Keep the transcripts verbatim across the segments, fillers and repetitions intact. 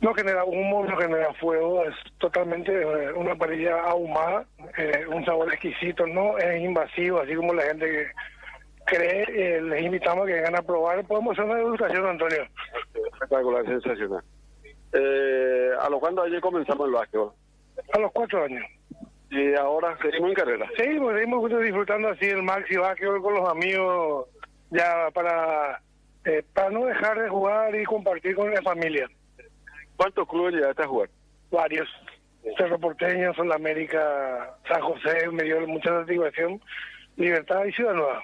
No genera humo, no genera fuego, es totalmente eh, una parrilla ahumada, eh, un sabor exquisito, no es invasivo, así como la gente que cree. Eh, les invitamos a que vengan a probar. Podemos hacer una degustación, Antonio. Espectacular, sensacional. Eh, ¿A lo cuándo ayer comenzamos el básquetbol? A los cuatro años. Y ahora seguimos en carrera. Sí, pues seguimos disfrutando así el maxi básquetbol con los amigos, ya para, eh, para no dejar de jugar y compartir con la familia. ¿Cuántos clubes llegaste a jugar? Varios. Cerro Porteño, Sol América, San José, me dio mucha satisfacción. Libertad y Ciudad Nueva.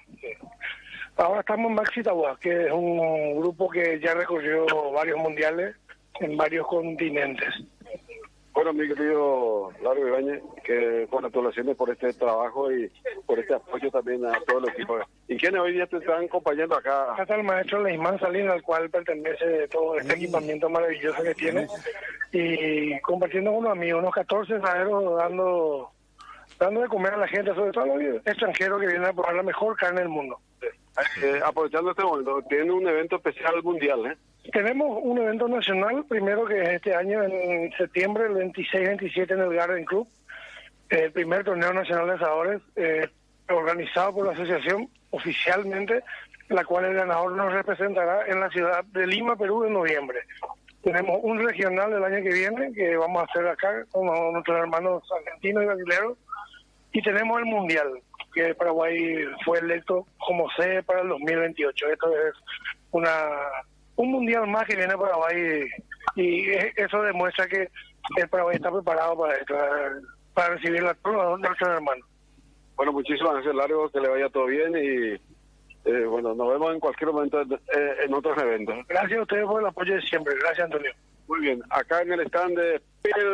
Ahora estamos en Maxi Tahuá, que es un grupo que ya recorrió varios mundiales en varios continentes. Bueno, mi querido Largo Ibáñez, que congratulaciones por este trabajo y por este apoyo también a todo el equipo. ¿Y quiénes hoy día te están acompañando acá? Acá está el maestro Leisman Salinas, al cual pertenece todo este equipamiento maravilloso que tiene, y compartiendo con unos amigos, unos catorce zagueros dando, dando de comer a la gente, sobre todo a los extranjeros que vienen a probar la mejor carne del mundo. Eh, aprovechando este momento, tiene un evento especial mundial, ¿eh? Tenemos un evento nacional, primero que es este año en septiembre, el veintiséis veintisiete en el Garden Club, el primer torneo nacional de asadores, eh, organizado por la asociación oficialmente, la cual el ganador nos representará en la ciudad de Lima, Perú, en noviembre. Tenemos un regional el año que viene, que vamos a hacer acá con nuestros hermanos argentinos y brasileños, y tenemos el mundial, que Paraguay fue electo como sede para el dos mil veintiocho. Esto es una un mundial más que viene a Paraguay, y, y eso demuestra que el Paraguay está preparado para esto, para recibir a todos nuestros hermanos. Bueno, muchísimas gracias, Largo, que le vaya todo bien y eh, bueno, nos vemos en cualquier momento eh, en otros eventos. Gracias a ustedes por el apoyo de siempre. Gracias, Antonio. Muy bien, acá en el stand de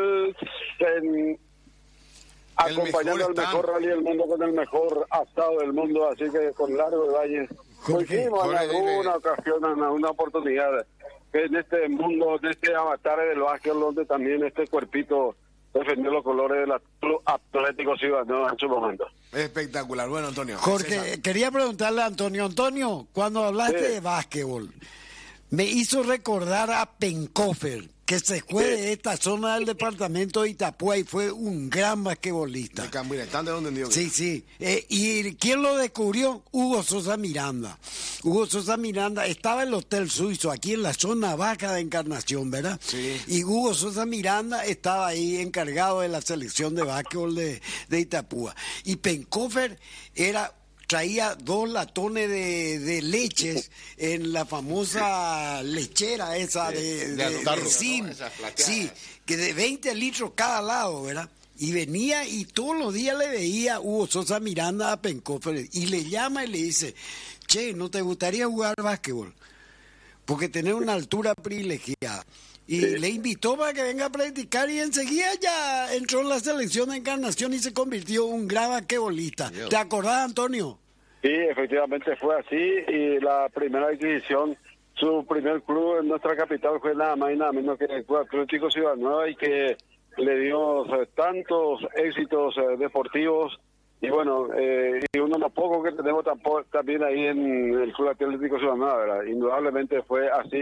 Pilsen, acompañando al mejor rally del mundo con el mejor asado del mundo, así que con Largo Ibáñez fuimos en alguna ocasión, en alguna oportunidad, en este mundo, de este avatar del básquet, donde también este cuerpito defendió los colores del Club Atlético Ciudadano en su momento. Espectacular. Bueno, Antonio. Jorge, César. Quería preguntarle a Antonio. Antonio, cuando hablaste Sí. de básquetbol, me hizo recordar a Pencofer, que se fue Sí. de esta zona del departamento de Itapúa y fue un gran basquetbolista. De Cambuira, ¿están de dónde entendido? Sí, sí. Eh, ¿Y quién lo descubrió? Hugo Sosa Miranda. Hugo Sosa Miranda estaba en el Hotel Suizo, aquí en la zona baja de Encarnación, ¿verdad? Sí. Y Hugo Sosa Miranda estaba ahí encargado de la selección de básquetbol de, de Itapúa. Y Pencofer era... traía dos latones de, de leches en la famosa lechera esa de, de, de atarro, de zinc. ¿no? Esas plateadas. Sí, que de veinte litros cada lado, ¿verdad? Y venía y todos los días le veía Hugo Sosa Miranda a Pencofer y le llama y le dice, che, ¿no te gustaría jugar básquetbol? Porque tener una altura privilegiada. Y Sí. le invitó para que venga a practicar y enseguida ya entró en la selección de Encarnación y se convirtió en un gran basquetbolista. Dios. ¿Te acordás, Antonio? Sí, efectivamente fue así, y la primera adquisición, su primer club en nuestra capital fue nada más y nada menos que el Club Atlético Ciudad Nueva, y que le dio eh, tantos éxitos eh, deportivos, y bueno, eh, y uno de los pocos que tenemos tampoco, también ahí en el Club Atlético Ciudad Nueva, ¿verdad? Indudablemente fue así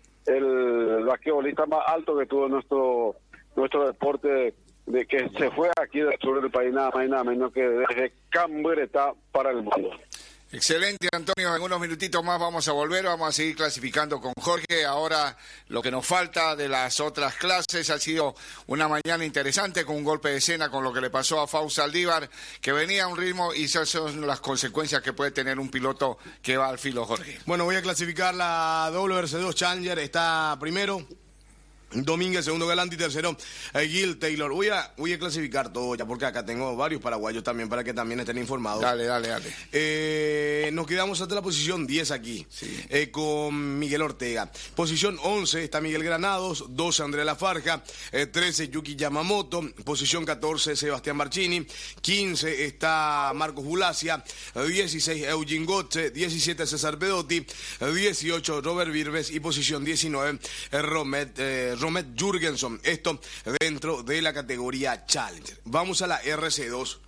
el basquetbolista más alto que tuvo nuestro nuestro deporte, de que se fue aquí del sur del país, nada más y nada menos que desde Camburetá para el mundo. Excelente, Antonio. En unos minutitos más vamos a volver, vamos a seguir clasificando con Jorge. Ahora lo que nos falta de las otras clases. Ha sido una mañana interesante con un golpe de escena con lo que le pasó a Fausto Saldívar, que venía a un ritmo, y esas son las consecuencias que puede tener un piloto que va al filo, Jorge. Bueno, voy a clasificar la W R C dos Challenger. Está primero Domínguez, segundo Galante y tercero eh, Gil Taylor. Voy a, voy a clasificar todo ya, porque acá tengo varios paraguayos también para que también estén informados. Dale, dale, dale. Eh, nos quedamos hasta la posición diez aquí, Sí. eh, con Miguel Ortega. Posición once está Miguel Granados, doce Andrés Lafarja, eh, trece Yuki Yamamoto, posición catorce Sebastián Barcini, quince está Marcos Bulacia, dieciséis Eugene Gotze, diecisiete César Pedotti, dieciocho Robert Virbes y posición diecinueve eh, Romet, eh, Romet Jurgenson. Esto dentro de la categoría Challenger. Vamos a la R C dos,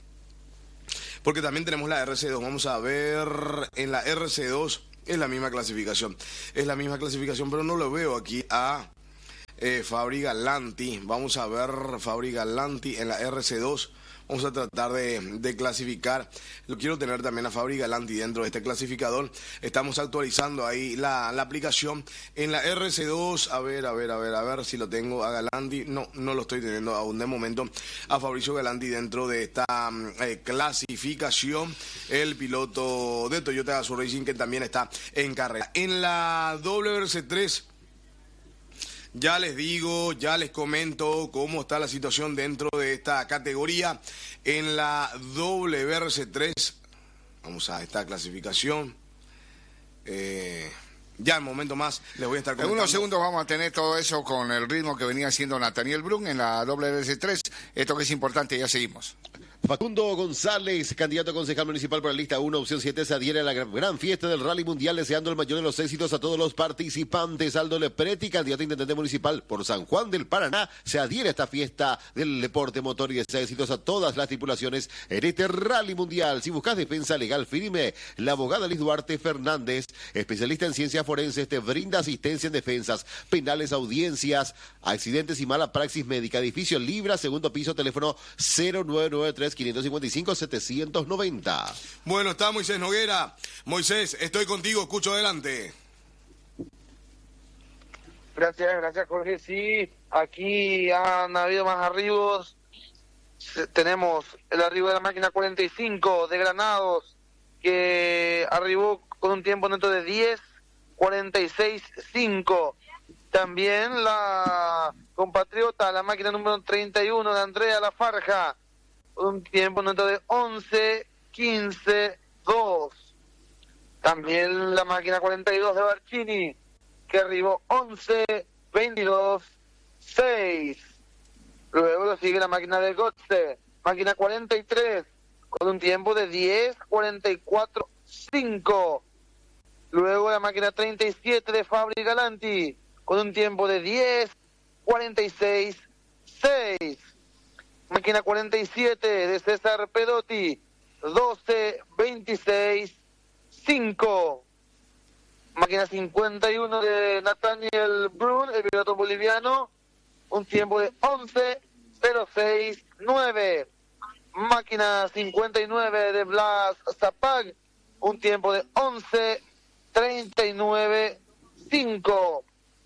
porque también tenemos la R C dos. Vamos a ver, en la R C dos es la misma clasificación. Es la misma clasificación, pero no lo veo aquí a eh, Fabri Galanti. Vamos a ver Fabri Galanti en la R C dos. Vamos a tratar de, de clasificar. Lo quiero tener también a Fabri Galanti dentro de este clasificador. Estamos actualizando ahí la, la aplicación. En la R C dos, a ver, a ver, a ver, a ver si lo tengo a Galanti. No, no lo estoy teniendo aún de momento. A Fabricio Galanti dentro de esta eh, clasificación. El piloto de Toyota Gazoo Racing que también está en carrera. En la W R C tres... Ya les digo, ya les comento cómo está la situación dentro de esta categoría. En la W R C tres, vamos a esta clasificación. Eh, ya en un momento más les voy a estar comentando. En unos segundos vamos a tener todo eso con el ritmo que venía haciendo Nathaniel Brun en la W R C tres. Esto que es importante, ya seguimos. Facundo González, candidato a concejal municipal por la lista uno, opción siete, se adhiere a la gran fiesta del Rally Mundial, deseando el mayor de los éxitos a todos los participantes. Aldo Lepretti, candidato a intendente municipal por San Juan del Paraná, se adhiere a esta fiesta del deporte motor y desea éxitos a todas las tripulaciones en este Rally Mundial. Si buscas defensa legal firme, la abogada Liz Duarte Fernández, especialista en ciencias forenses, te brinda asistencia en defensas penales, audiencias, accidentes y mala praxis médica. Edificio Libra, segundo piso, teléfono cero nueve nueve tres, quinientos cincuenta y cinco, setecientos noventa. Bueno, está Moisés Noguera. Moisés, estoy contigo, escucho adelante. Gracias, gracias Jorge. Sí, aquí han habido más arribos. Tenemos el arribo de la máquina cuarenta y cinco de Granados, que arribó con un tiempo neto de diez cuarenta y seis cinco. También la compatriota, la máquina número treinta y uno de Andrea Lafarja, un tiempo neto de once quince dos. También la máquina cuarenta y dos de Barcini, que arribó once veintidós seis. Luego lo sigue la máquina de Gotze, máquina cuarenta y tres, con un tiempo de diez cuarenta y cuatro cinco. Luego la máquina treinta y siete de Fabri Galanti, con un tiempo de diez cuarenta y seis seis. Máquina cuarenta y siete de César Pedotti, doce veintiséis cinco. Máquina cincuenta y uno de Nathaniel Brun, el piloto boliviano, un tiempo de once cero seis nueve. Máquina cincuenta y nueve de Blas Zapag, un tiempo de once treinta y nueve cinco.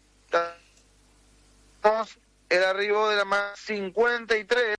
El arribo de la más cincuenta y tres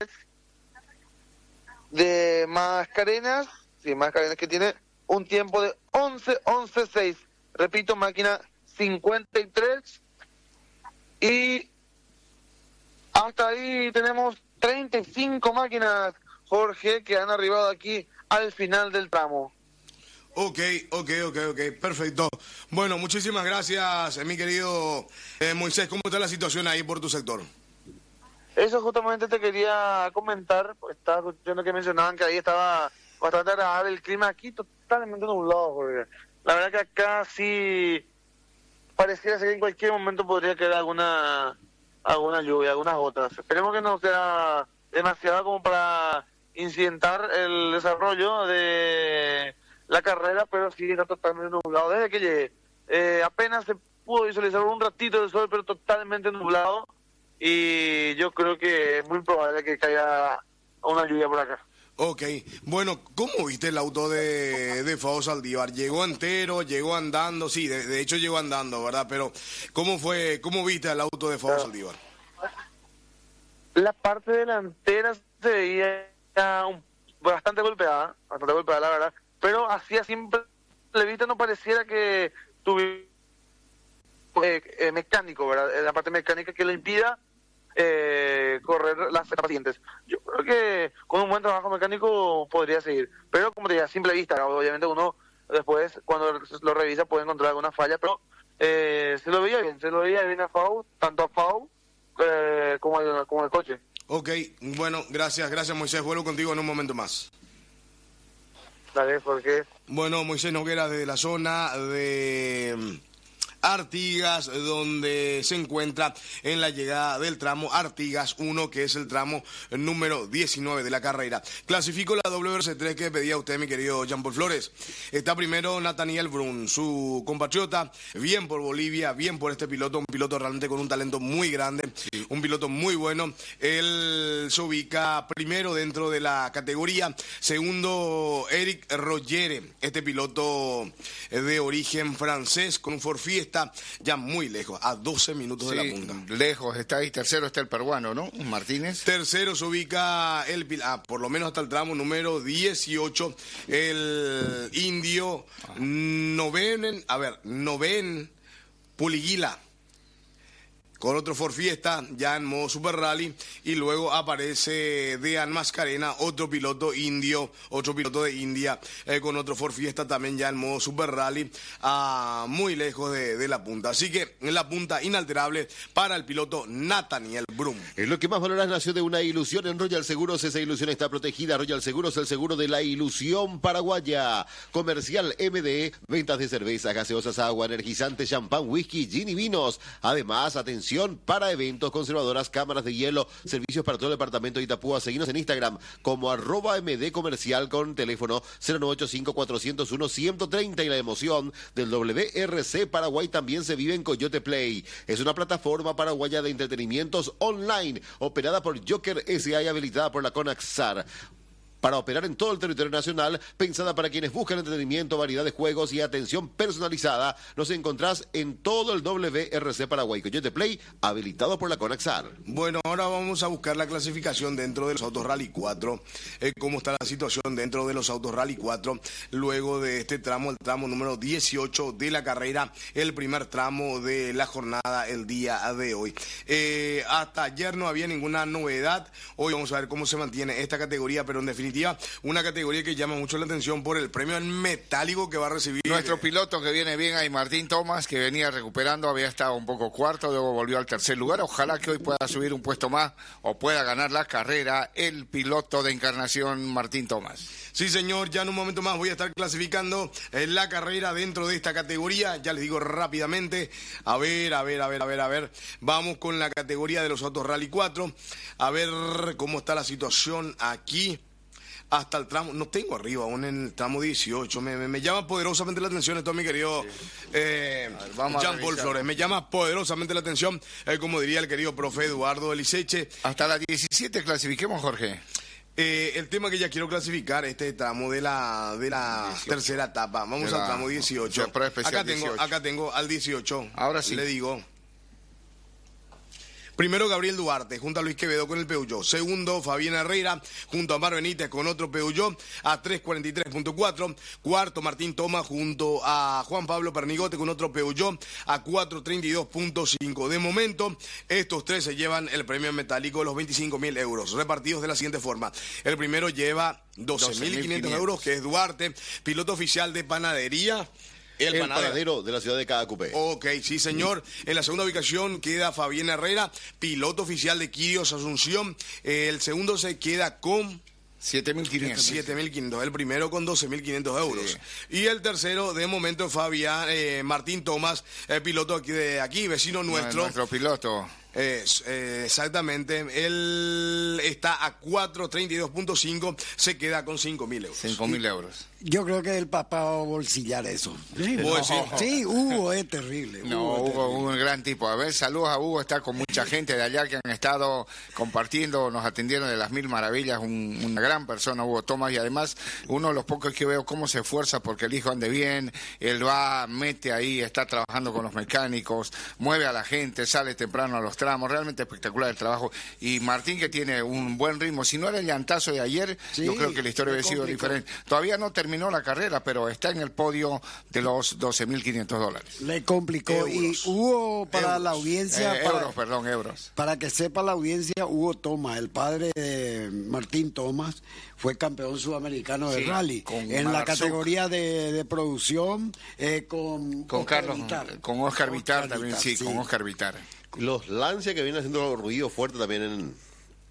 de Mascarenas, sí, Mascarenas, que tiene un tiempo de once once seis. Repito, máquina cincuenta y tres. Y hasta ahí tenemos treinta y cinco máquinas, Jorge, que han arribado aquí al final del tramo. Ok, ok, ok, ok, perfecto. Bueno, muchísimas gracias, mi querido eh, Moisés. ¿Cómo está la situación ahí por tu sector? Eso justamente te quería comentar, pues estaba escuchando que mencionaban que ahí estaba bastante agradable el clima, aquí totalmente nublado, porque la verdad que acá sí pareciera ser que en cualquier momento podría caer alguna alguna lluvia, algunas gotas. Esperemos que no sea demasiado como para incidentar el desarrollo de la carrera, pero sí está totalmente nublado desde que llegué. Eh, apenas se pudo visualizar un ratito de sol, pero totalmente nublado. Y yo creo que es muy probable que caiga una lluvia por acá. Ok, bueno, ¿cómo viste el auto de, de Fabo Saldívar? ¿Llegó entero? ¿Llegó andando? Sí, de, de hecho llegó andando, ¿verdad? Pero, ¿cómo fue, cómo viste el auto de Fabo Saldívar? La parte delantera se veía un, bastante golpeada, bastante golpeada la verdad, pero así a simple vista no pareciera que tuviera eh, eh, mecánico, ¿verdad? La parte mecánica que le impida Eh, correr las etapas siguientes. Yo creo que con un buen trabajo mecánico podría seguir, pero como te digo, a simple vista, obviamente uno después cuando lo revisa puede encontrar alguna falla, pero eh, se lo veía bien, se lo veía bien a Fau, tanto a Fau eh, como, el, como el coche. Ok, bueno, gracias, gracias Moisés, vuelvo contigo en un momento más. Dale, ¿por qué? Bueno, Moisés Noguera de la zona de Artigas, donde se encuentra en la llegada del tramo Artigas uno, que es el tramo número diecinueve de la carrera. Clasifico la W R C tres que pedía usted, mi querido Jean Paul Flores. Está primero Nathaniel Brun, su compatriota, bien por Bolivia, bien por este piloto, un piloto realmente con un talento muy grande, sí. un piloto muy bueno. Él se ubica primero dentro de la categoría, segundo Eric Rogere, este piloto de origen francés con un Ford Fiesta, ya muy lejos, a doce minutos sí, de la punta. Lejos está ahí, tercero está el peruano, ¿no? Martínez. Tercero se ubica el, ah, por lo menos hasta el tramo número dieciocho, el indio Noven, a ver, Noven Puliguila, con otro Ford Fiesta, ya en modo Super Rally, y luego aparece Dean Mascarena, otro piloto indio, otro piloto de India, eh, con otro Ford Fiesta también ya en modo Super Rally, ah, muy lejos de, de la punta. Así que en la punta inalterable para el piloto Nathaniel Brun. Es lo que más valoras nació de una ilusión en Royal Seguros. Esa ilusión está protegida. Royal Seguros, el seguro de la ilusión paraguaya. Comercial M D E, ventas de cervezas, gaseosas, agua, energizantes, champán, whisky, gin y vinos. Además, atención para eventos, conservadoras, cámaras de hielo, servicios para todo el departamento de Itapúa. Seguinos en Instagram como arroba M D Comercial con teléfono cero nueve ocho cinco, cuatro cero uno, uno cero tres cero. Y la emoción del W R C Paraguay también se vive en Coyote Play. Es una plataforma paraguaya de entretenimientos online operada por Joker S A y habilitada por la CONAXAR. Para operar en todo el territorio nacional, pensada para quienes buscan entretenimiento, variedad de juegos y atención personalizada. Nos encontrás en todo el W R C Paraguay. Coyote Play, habilitado por la CONAXAR. Bueno, ahora vamos a buscar la clasificación dentro de los autos Rally cuatro. Eh, ¿Cómo está la situación dentro de los autos Rally cuatro? Luego de este tramo, el tramo número dieciocho de la carrera, el primer tramo de la jornada el día de hoy. Eh, hasta ayer no había ninguna novedad. Hoy vamos a ver cómo se mantiene esta categoría, pero en definitiva una categoría que llama mucho la atención por el premio en metálico que va a recibir. Nuestro piloto que viene bien ahí, Martín Tomás, que venía recuperando, había estado un poco cuarto, luego volvió al tercer lugar. Ojalá que hoy pueda subir un puesto más o pueda ganar la carrera el piloto de Encarnación, Martín Tomás. Sí, señor, ya en un momento más voy a estar clasificando la carrera dentro de esta categoría. Ya les digo rápidamente, a ver, a ver, a ver, a ver, a ver. Vamos con la categoría de los autos Rally cuatro, a ver cómo está la situación aquí. Hasta el tramo, no tengo arriba, aún en el tramo dieciocho, me, me, me llama poderosamente la atención esto, mi querido eh, Jean Paul Flores, me llama poderosamente la atención, eh, como diría el querido profe Eduardo Eliseche. Hasta la diecisiete clasifiquemos, Jorge. Eh, el tema que ya quiero clasificar, este tramo de la de la dieciocho. Tercera etapa, vamos la, al tramo dieciocho. O sea, acá tengo, dieciocho. acá tengo al dieciocho, ahora sí. Le digo. Primero Gabriel Duarte, junto a Luis Quevedo con el Peugeot. Segundo, Fabián Herrera, junto a Mar Benítez con otro Peugeot a tres cuarenta y tres punto cuatro. Cuarto, Martín Tomás junto a Juan Pablo Pernigote con otro Peugeot a cuatro treinta y dos punto cinco. De momento, estos tres se llevan el premio en metálico, los veinticinco mil euros, repartidos de la siguiente forma. El primero lleva doce mil quinientos euros, que es Duarte, piloto oficial de panadería. El, el panadero. panadero de la ciudad de Cadacupé. Ok, sí, señor. En la segunda ubicación queda Fabián Herrera, piloto oficial de Quirios Asunción. El segundo se queda con siete mil quinientos. siete mil quinientos. El primero con doce mil quinientos euros. Sí. Y el tercero, de momento, Fabián eh, Martín Tomás, el piloto aquí de aquí, vecino nuestro. No, nuestro piloto. Es, eh, exactamente, él está a cuatro treinta y dos punto cinco, se queda con cinco mil euros. cinco mil euros. Yo creo que el papá va a bolsillar eso. Sí, no. sí, Hugo es terrible. No, Hugo, Hugo es un gran tipo. A ver, saludos a Hugo, está con mucha gente de allá que han estado compartiendo, nos atendieron de las mil maravillas, un, una gran persona, Hugo Tomás, y además uno de los pocos que veo cómo se esfuerza porque el hijo ande bien, él va, mete ahí, está trabajando con los mecánicos, mueve a la gente, sale temprano a los tramos, realmente espectacular el trabajo. Y Martín, que tiene un buen ritmo, si no era el llantazo de ayer, sí, yo creo que la historia hubiera sido diferente. Todavía no terminó la carrera, pero está en el podio de los doce mil quinientos dólares. Le complicó. Euros. Y Hugo, para euros. La audiencia... Eh, para, euros, perdón, euros. Para que sepa la audiencia, Hugo Tomás, el padre de Martín Tomás, fue campeón sudamericano de sí, rally. En Marzuk. La categoría de, de producción, eh, con... Con Oscar Carlos, Vitar. Con Oscar Vitar también, Vitar, sí, sí, con Oscar Vitar. Los Lancia que vienen haciendo ruido fuerte también en...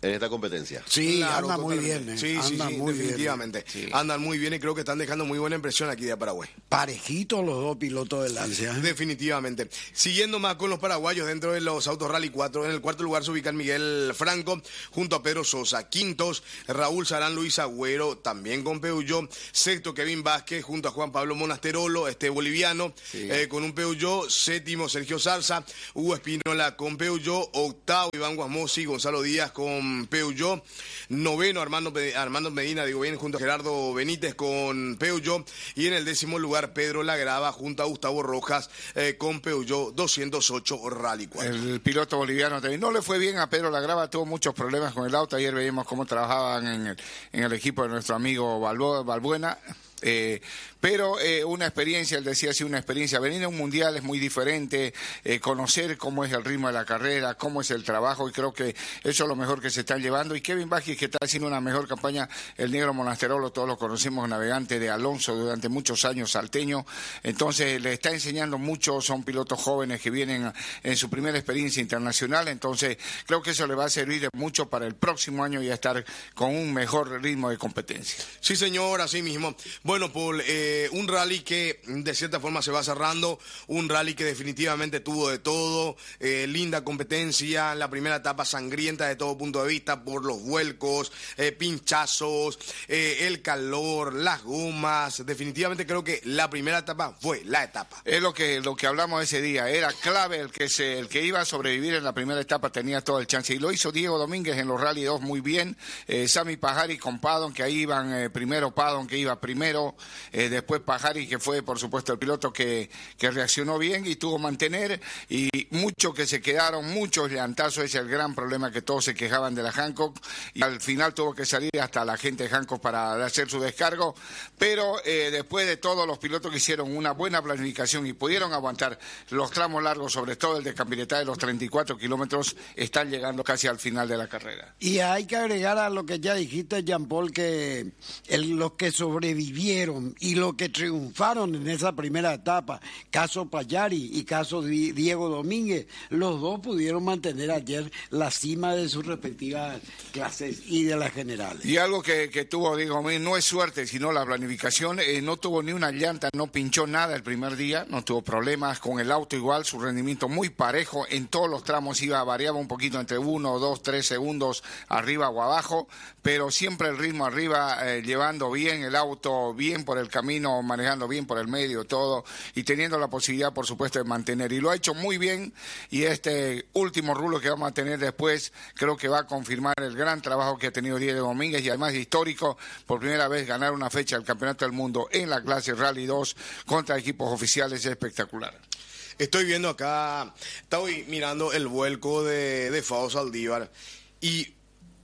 en esta competencia. Sí, Claro, anda muy totalmente. bien. Eh. Sí, sí, anda sí, muy definitivamente. Sí. Andan muy bien y creo que están dejando muy buena impresión aquí de Paraguay. Bien. Parejitos los dos pilotos de Lancia. ¿eh? Definitivamente. Siguiendo más con los paraguayos dentro de los autos Rally cuatro, en el cuarto lugar se ubican Miguel Franco junto a Pedro Sosa. Quintos, Raúl Sarán, Luis Agüero, también con Peugeot. Sexto, Kevin Vázquez junto a Juan Pablo Monasterolo, este boliviano, Sí. eh, con un Peugeot. Séptimo, Sergio Zarza, Hugo Espínola con Peugeot. Octavo, Iván Guasmosi, Gonzalo Díaz con Peugeot. Noveno, Armando, Armando Medina, digo bien, junto a Gerardo Benítez con Peugeot. Y en el décimo lugar, Pedro Lagrava junto a Gustavo Rojas eh, con Peugeot doscientos ocho Rally cuatro. El piloto boliviano también. No le fue bien a Pedro Lagrava, tuvo muchos problemas con el auto. Ayer veíamos cómo trabajaban en el, en el equipo de nuestro amigo Balbo, Balbuena. Eh, pero eh, una experiencia, él decía así, una experiencia, venir a un mundial es muy diferente, eh, conocer cómo es el ritmo de la carrera, cómo es el trabajo, y creo que eso es lo mejor que se están llevando. Y Kevin Vázquez, que está haciendo una mejor campaña, el negro Monasterolo, todos lo conocemos, navegante de Alonso durante muchos años, salteño, entonces le está enseñando mucho, son pilotos jóvenes que vienen en su primera experiencia internacional, entonces creo que eso le va a servir mucho para el próximo año y a estar con un mejor ritmo de competencia. Sí, señor, así mismo. Bueno, Paul, eh, un rally que de cierta forma se va cerrando, un rally que definitivamente tuvo de todo, eh, linda competencia, la primera etapa sangrienta de todo punto de vista por los vuelcos, eh, pinchazos, eh, el calor, las gomas, definitivamente creo que la primera etapa fue la etapa. Es lo que lo que hablamos ese día, era clave el que se el que iba a sobrevivir en la primera etapa tenía todo el chance, y lo hizo Diego Domínguez en los Rally dos muy bien, eh, Sammy Pajari con Padon, que ahí iban eh, primero Padon, que iba primero, eh, después Pajari, que fue por supuesto el piloto que, que reaccionó bien y tuvo mantener, y muchos que se quedaron, muchos llantazos, ese es el gran problema, que todos se quejaban de la Hancock, y al final tuvo que salir hasta la gente de Hancock para hacer su descargo, pero eh, después de todos los pilotos que hicieron una buena planificación y pudieron aguantar los tramos largos, sobre todo el de Campiretá de los treinta y cuatro kilómetros, están llegando casi al final de la carrera. Y hay que agregar a lo que ya dijiste, Jean Paul, que el, los que sobrevivieron y los que triunfaron en esa primera etapa, caso Payari y caso Di, Diego Domínguez, los dos pudieron mantener ayer la cima de sus respectivas clases y de las generales. Y algo que, que tuvo Diego Domínguez, no es suerte, sino la planificación, eh, no tuvo ni una llanta, no pinchó nada el primer día, no tuvo problemas con el auto igual, su rendimiento muy parejo, en todos los tramos iba, variaba un poquito entre uno, dos, tres segundos arriba o abajo, pero siempre el ritmo arriba, eh, llevando bien el auto, bien por el camino, manejando bien por el medio, todo, y teniendo la posibilidad, por supuesto, de mantener. Y lo ha hecho muy bien, y este último rulo que vamos a tener después, creo que va a confirmar el gran trabajo que ha tenido Diego Domínguez, y además histórico, por primera vez ganar una fecha del Campeonato del Mundo en la clase Rally dos contra equipos oficiales, es espectacular. Estoy viendo acá, estoy mirando el vuelco de, de Fao Saldívar, y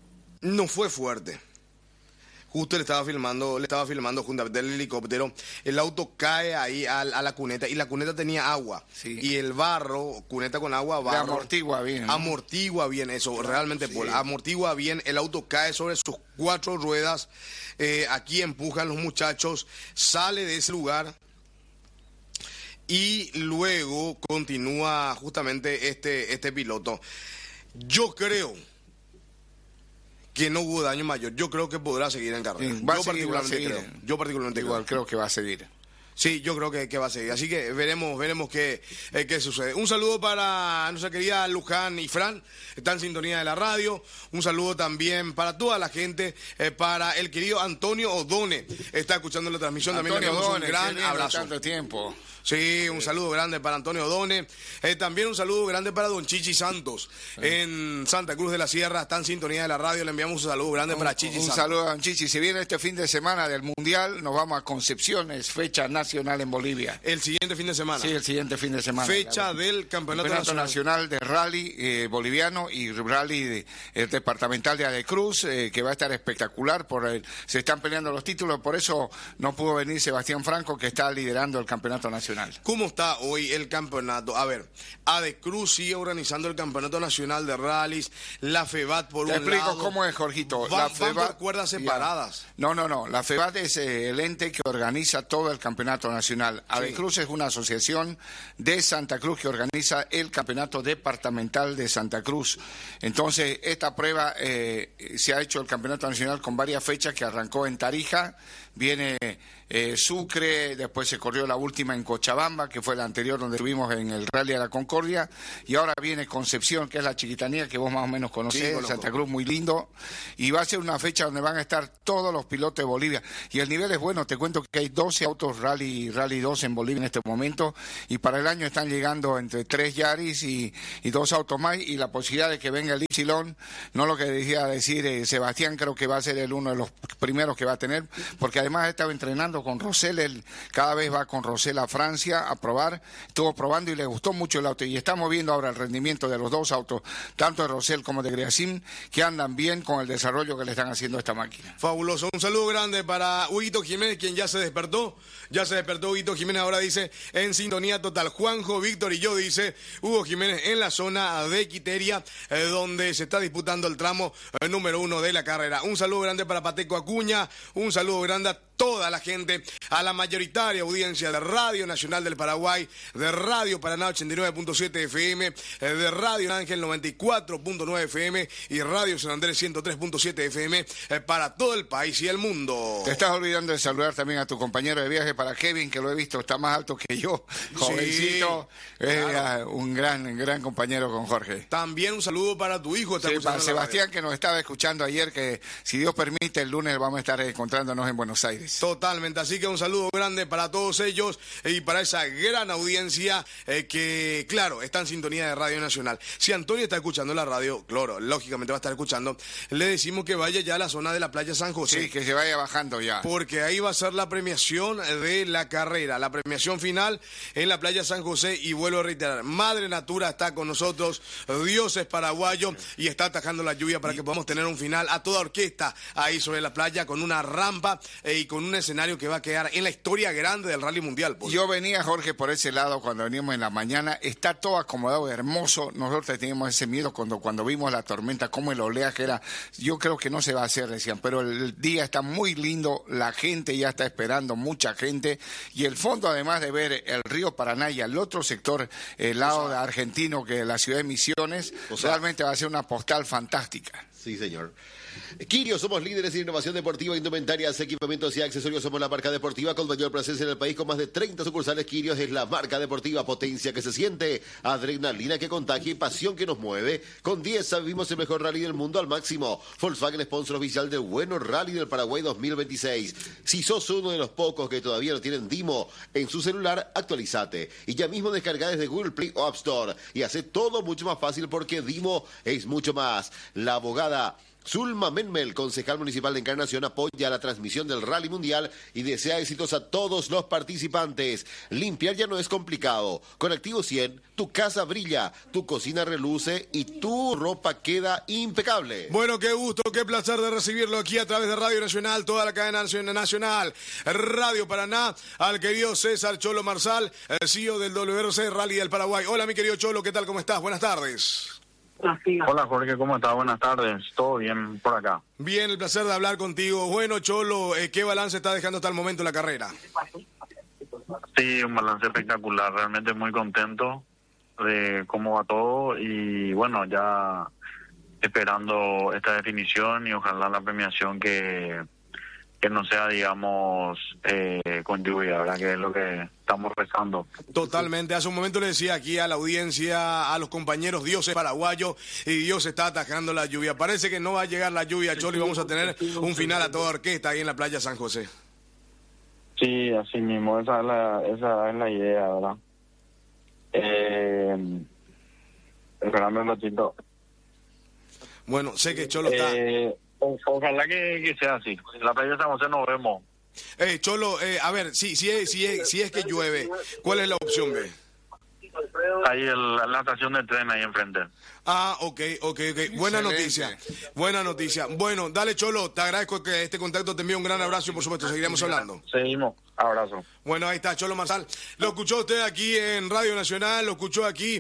no fue fuerte. Justo le estaba filmando, le estaba filmando junto al helicóptero, el auto cae ahí a, a la cuneta, y la cuneta tenía agua, sí. Y el barro, cuneta con agua, barro, le amortigua bien, ¿no? Amortigua bien eso, realmente, sí. Paul, amortigua bien, el auto cae sobre sus cuatro ruedas, eh, aquí empujan los muchachos, sale de ese lugar, y luego continúa justamente este, este piloto. Yo creo que no hubo daño mayor. Yo creo que podrá seguir en carrera. Sí, va yo, a seguir, va a particularmente seguir. creo. yo particularmente Igual creo. creo que va a seguir. Sí, yo creo que, que va a seguir. Así que veremos, veremos qué, eh, qué sucede. Un saludo para nuestra querida Luján y Fran, están en sintonía de la radio. Un saludo también para toda la gente, eh, para el querido Antonio Odone, está escuchando la transmisión. Antonio también le damos Odone, un gran qué lindo, abrazo. tanto tiempo. Sí, un saludo grande para Antonio Odone. Eh, también un saludo grande para don Chichi Santos, sí. En Santa Cruz de la Sierra, está en sintonía de la radio. Le enviamos un saludo grande un, para Chichi un Santos. Un saludo a don Chichi. Si viene este fin de semana del Mundial, nos vamos a Concepción, es fecha nacional en Bolivia. El siguiente fin de semana. Sí, el siguiente fin de semana. Fecha claro. del Campeonato, Campeonato Nacional. Nacional de Rally eh, boliviano y Rally de, el departamental de Adecruz, eh, que va a estar espectacular. Por el, se están peleando los títulos, por eso no pudo venir Sebastián Franco, que está liderando el Campeonato Nacional. nacional. ¿Cómo está hoy el campeonato? A ver, Adecruz sigue organizando el campeonato nacional de rallies, la FEBAT por Te un explico lado. cómo es, Jorgito. Va, la van FEBAT, por cuerdas separadas. Ya. No, no, no. La FEBAT es eh, el ente que organiza todo el campeonato nacional. Adecruz sí. es una asociación de Santa Cruz que organiza el campeonato departamental de Santa Cruz. Entonces, esta prueba eh, se ha hecho el campeonato nacional con varias fechas que arrancó en Tarija, viene eh, Sucre, después se corrió la última en Cochabamba, que fue la anterior donde estuvimos en el Rally de la Concordia, y ahora viene Concepción, que es la chiquitanía que vos más o menos conocés, sí, Santa Cruz, muy lindo, y va a ser una fecha donde van a estar todos los pilotos de Bolivia, y el nivel es bueno. Te cuento que hay doce autos Rally Rally dos en Bolivia en este momento, y para el año están llegando entre tres Yaris y, y dos autos más, y la posibilidad de que venga el Ypsilon, no lo que decía decir eh, Sebastián, creo que va a ser el uno de los primeros que va a tener, porque además ha estado entrenando con Rosell, él cada vez va con Rosell a Francia a probar, estuvo probando y le gustó mucho el auto, y estamos viendo ahora el rendimiento de los dos autos, tanto de Rosell como de Griacim, que andan bien con el desarrollo que le están haciendo a esta máquina. Fabuloso, un saludo grande para Huguito Jiménez, quien ya se despertó, ya se despertó Huguito Jiménez, ahora dice, en sintonía total, Juanjo, Víctor y yo, dice Hugo Jiménez, en la zona de Quiteria, eh, donde se está disputando el tramo eh, número uno de la carrera. Un saludo grande para Pateco Acuña, un saludo grande a toda la gente, a la mayoritaria audiencia de Radio Nacional del Paraguay, de Radio Paraná ochenta y nueve punto siete F M, de Radio Ángel noventa y cuatro punto nueve F M y Radio San Andrés ciento tres punto siete F M para todo el país y el mundo. Te estás olvidando de saludar también a tu compañero de viaje, para Kevin, que lo he visto, está más alto que yo, jovencito, sí, es claro. un gran, un gran compañero con Jorge. También un saludo para tu hijo. Sí, para Sebastián, que nos estaba escuchando ayer, que si Dios permite el lunes vamos a estar encontrándonos en Buenos Aires. Totalmente, así que un saludo grande para todos ellos y para esa gran audiencia eh, que, claro, está en sintonía de Radio Nacional. Si Antonio está escuchando la radio, claro, lógicamente va a estar escuchando, le decimos que vaya ya a la zona de la playa San José. Sí, que se vaya bajando ya. Porque ahí va a ser la premiación de la carrera, la premiación final en la playa San José, y vuelvo a reiterar, Madre Natura está con nosotros, Dios es paraguayo y está atajando la lluvia para que podamos tener un final a toda orquesta ahí sobre la playa, con una rampa eh, y con un escenario que va a quedar en la historia grande del Rally Mundial. Pues. Yo venía, Jorge, por ese lado cuando veníamos en la mañana, está todo acomodado, hermoso. Nosotros teníamos ese miedo cuando, cuando vimos la tormenta, cómo el oleaje era. Yo creo que no se va a hacer, decían, pero el día está muy lindo, la gente ya está esperando, mucha gente, y el fondo, además de ver el río Paraná y al otro sector, el lado o sea, argentino, que es la ciudad de Misiones, o sea, realmente va a ser una postal fantástica. Sí, señor. Quirio, somos líderes en innovación deportiva, indumentarias, equipamientos y accesorios. Somos la marca deportiva con mayor presencia en el país, con más de treinta sucursales. Quirio es la marca deportiva, potencia que se siente, adrenalina que contagia y pasión que nos mueve. Con diez vivimos el mejor rally del mundo al máximo. Volkswagen, sponsor oficial del Bueno Rally del Paraguay dos mil veintiséis. Si sos uno de los pocos que todavía no tienen Dimo en su celular, actualizate y ya mismo descarga desde Google Play o App Store y hace todo mucho más fácil, porque Dimo es mucho más. La abogada Zulma Menmel, concejal municipal de Encarnación, apoya la transmisión del Rally Mundial y desea éxitos a todos los participantes. Limpiar ya no es complicado. Con Activo cien, tu casa brilla, tu cocina reluce y tu ropa queda impecable. Bueno, qué gusto, qué placer de recibirlo aquí a través de Radio Nacional, toda la cadena nacional, Radio Paraná, al querido César Cholo Marsal, el C E O del W R C Rally del Paraguay. Hola, mi querido Cholo, ¿qué tal? ¿Cómo estás? Buenas tardes. Hola Jorge, ¿cómo estás? Buenas tardes, todo bien por acá. Bien, el placer de hablar contigo. Bueno, Cholo, eh, ¿qué balance está dejando hasta el momento la carrera? Sí, un balance espectacular, realmente muy contento de cómo va todo y bueno, ya esperando esta definición y ojalá la premiación que, que no sea, digamos, eh, con lluvia, ¿verdad? Que es lo que estamos rezando. Totalmente. Hace un momento le decía aquí a la audiencia, a los compañeros, Dios es paraguayo y Dios está atajando la lluvia. Parece que no va a llegar la lluvia, Cholo, y vamos a tener un final a toda orquesta ahí en la playa San José. Sí, así mismo, esa es la, esa es la idea, ¿verdad? Eh, esperando un ratito. Bueno, sé que Cholo está... Eh, o, ojalá que, que sea así. En la playa San José nos vemos. Eh, Cholo, eh, a ver, si, si, es, si, es, si es que llueve, ¿cuál es la opción B? Ahí el, la estación de tren ahí enfrente. Ah, ok, ok, ok. Buena noticia. Buena noticia. Bueno, dale, Cholo, te agradezco que este contacto, te envío un gran abrazo y por supuesto seguiremos hablando. Seguimos. Abrazo. Bueno, ahí está, Cholo Marsal. Lo escuchó usted aquí en Radio Nacional, lo escuchó aquí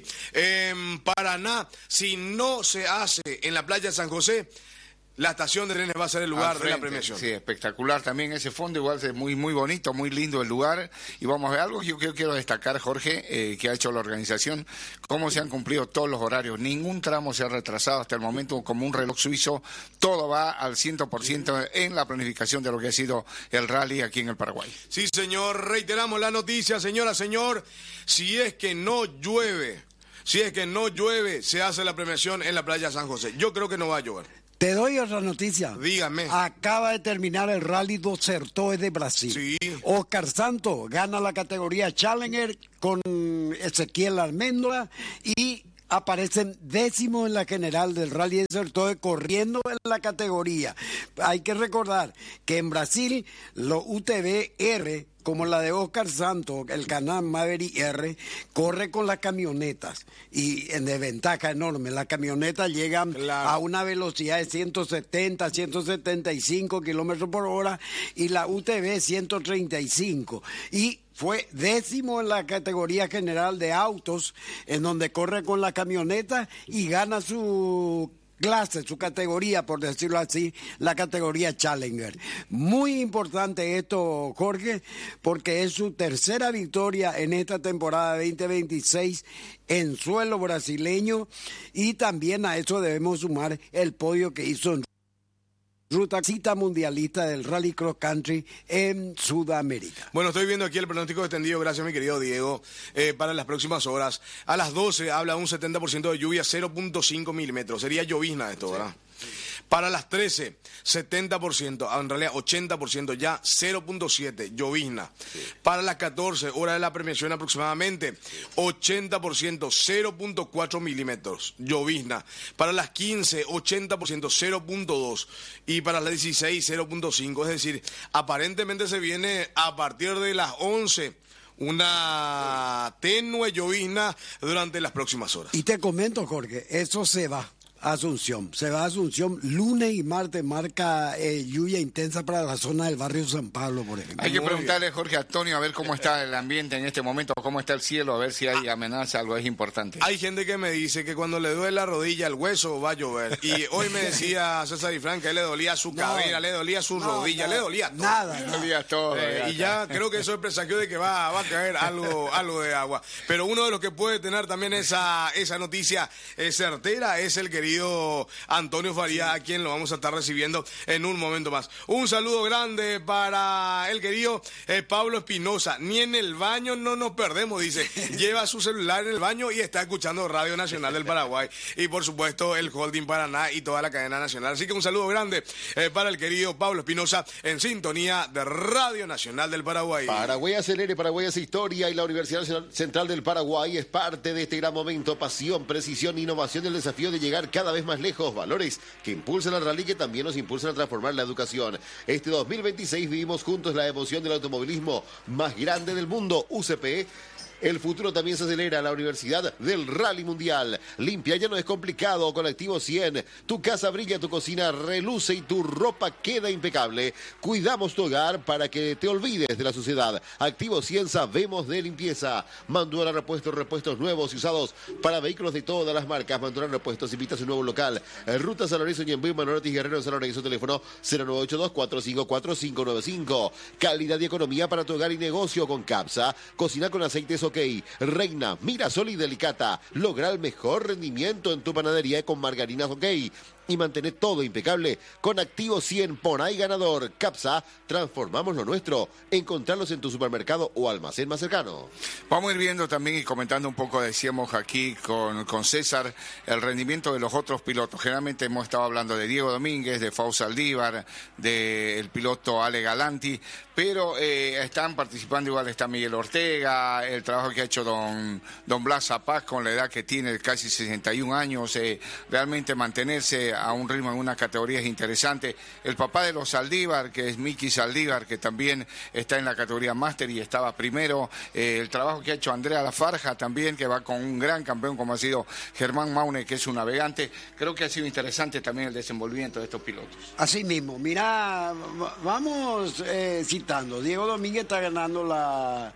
en Paraná. Si no se hace en la playa de San José, la estación de trenes va a ser el lugar frente, de la premiación. Sí, espectacular también ese fondo, igual es muy muy bonito, muy lindo el lugar. Y vamos a ver algo que yo, que yo quiero destacar, Jorge, eh, que ha hecho la organización, cómo se han cumplido todos los horarios. Ningún tramo se ha retrasado hasta el momento, como un reloj suizo. Todo va al cien por ciento en la planificación de lo que ha sido el rally aquí en el Paraguay. Sí, señor, reiteramos la noticia, señora, señor, si es que no llueve, si es que no llueve, se hace la premiación en la playa San José. Yo creo que no va a llover. Te doy otra noticia. Dígame. Acaba de terminar el Rally dos Sertões de Brasil. Sí. Oscar Santos gana la categoría Challenger con Ezequiel Almendra y aparecen décimos en la general del Rally de Sertões corriendo en la categoría. Hay que recordar que en Brasil los U T V R, como la de Oscar Santos, el canal Maverick R, corre con las camionetas y en desventaja enorme. Las camionetas llegan claro. a una velocidad de ciento setenta, ciento setenta y cinco kilómetros por hora y la U T V ciento treinta y cinco. Y fue décimo en la categoría general de autos, en donde corre con la camioneta y gana su clase, su categoría, por decirlo así, la categoría Challenger. Muy importante esto, Jorge, porque es su tercera victoria en esta temporada veinte veintiséis en suelo brasileño y también a eso debemos sumar el podio que hizo en ruta cita mundialista del Rally Cross Country en Sudamérica. Bueno, estoy viendo aquí el pronóstico extendido, gracias mi querido Diego, eh, para las próximas horas. A las doce habla un setenta por ciento de lluvia, cero punto cinco milímetros. Sería llovizna esto, ¿verdad? Sí. Para las trece, setenta por ciento, en realidad ochenta por ciento ya, cero punto siete, llovizna. Sí. Para las catorce, hora de la premiación aproximadamente, ochenta por ciento, cero punto cuatro milímetros, llovizna. Para las quince, ochenta por ciento, cero punto dos. Y para las dieciséis, cero punto cinco. Es decir, aparentemente se viene a partir de las once una tenue llovizna durante las próximas horas. Y te comento, Jorge, eso se va. Asunción, se va a Asunción, lunes y martes marca eh, lluvia intensa para la zona del barrio San Pablo, por ejemplo. Hay que preguntarle, Jorge Antonio, a ver cómo está el ambiente en este momento, cómo está el cielo, a ver si hay amenaza, algo es importante. Hay gente que me dice que cuando le duele la rodilla el hueso va a llover, y hoy me decía César Ifrán que le dolía su no, cadera, le dolía su no, rodilla, no, le dolía todo. Nada, le dolía todo. Eh, ya y ya creo que eso es presagio de que va, va a caer algo, algo de agua. Pero uno de los que puede tener también esa, esa noticia eh, certera es el querido Antonio Faría, a quien lo vamos a estar recibiendo en un momento más. Un saludo grande para el querido eh, Pablo Espinosa. Ni en el baño no nos perdemos, dice. Lleva su celular en el baño y está escuchando Radio Nacional del Paraguay. Y por supuesto el Holding Paraná y toda la cadena nacional. Así que un saludo grande eh, para el querido Pablo Espinosa en sintonía de Radio Nacional del Paraguay. Paraguay acelere, Paraguay hace historia y la Universidad Central del Paraguay es parte de este gran momento. Pasión, precisión, innovación y el desafío de llegar cada vez más lejos, valores que impulsan al rally, que también nos impulsan a transformar la educación. Este dos mil veintiséis vivimos juntos la emoción del automovilismo más grande del mundo, U C P. El futuro también se acelera. La Universidad del Rally Mundial. Limpia ya no es complicado con Activo cien. Tu casa brilla, tu cocina reluce y tu ropa queda impecable. Cuidamos tu hogar para que te olvides de la suciedad. Activo cien, sabemos de limpieza. Mandura Repuestos, repuestos nuevos y usados para vehículos de todas las marcas. Mandura Repuestos invita a su nuevo local. Ruta San Lorenzo, Ñemby, Manuel Ortiz Guerrero en San Lorenzo. Teléfono cero nueve ocho dos, cuatro cinco cuatro, cinco nueve cinco. Calidad y economía para tu hogar y negocio con Capsa. Cocina con aceites OK. Reina, Mirasol y Delicata. Logra el mejor rendimiento en tu panadería con margarinas OK. Y mantener todo impecable con Activo cien. Pon ahí ganador. Capsa, transformamos lo nuestro. Encontrarlos en tu supermercado o almacén más cercano. Vamos a ir viendo también y comentando un poco, decíamos aquí con, con César, el rendimiento de los otros pilotos. Generalmente hemos estado hablando de Diego Domínguez, de Fausto Aldívar, del piloto Ale Galanti, pero eh, están participando igual, está Miguel Ortega, el trabajo que ha hecho don, don Blas Zapaz con la edad que tiene, casi sesenta y un años, eh, realmente mantenerse a un ritmo en unas categorías interesantes. El papá de los Saldívar, que es Miki Saldívar, que también está en la categoría máster y estaba primero. Eh, el trabajo que ha hecho Andrea Lafarja también, que va con un gran campeón como ha sido Germán Maune, que es un navegante. Creo que ha sido interesante también el desenvolvimiento de estos pilotos. Así mismo, mira, vamos eh, citando. Diego Domínguez está ganando la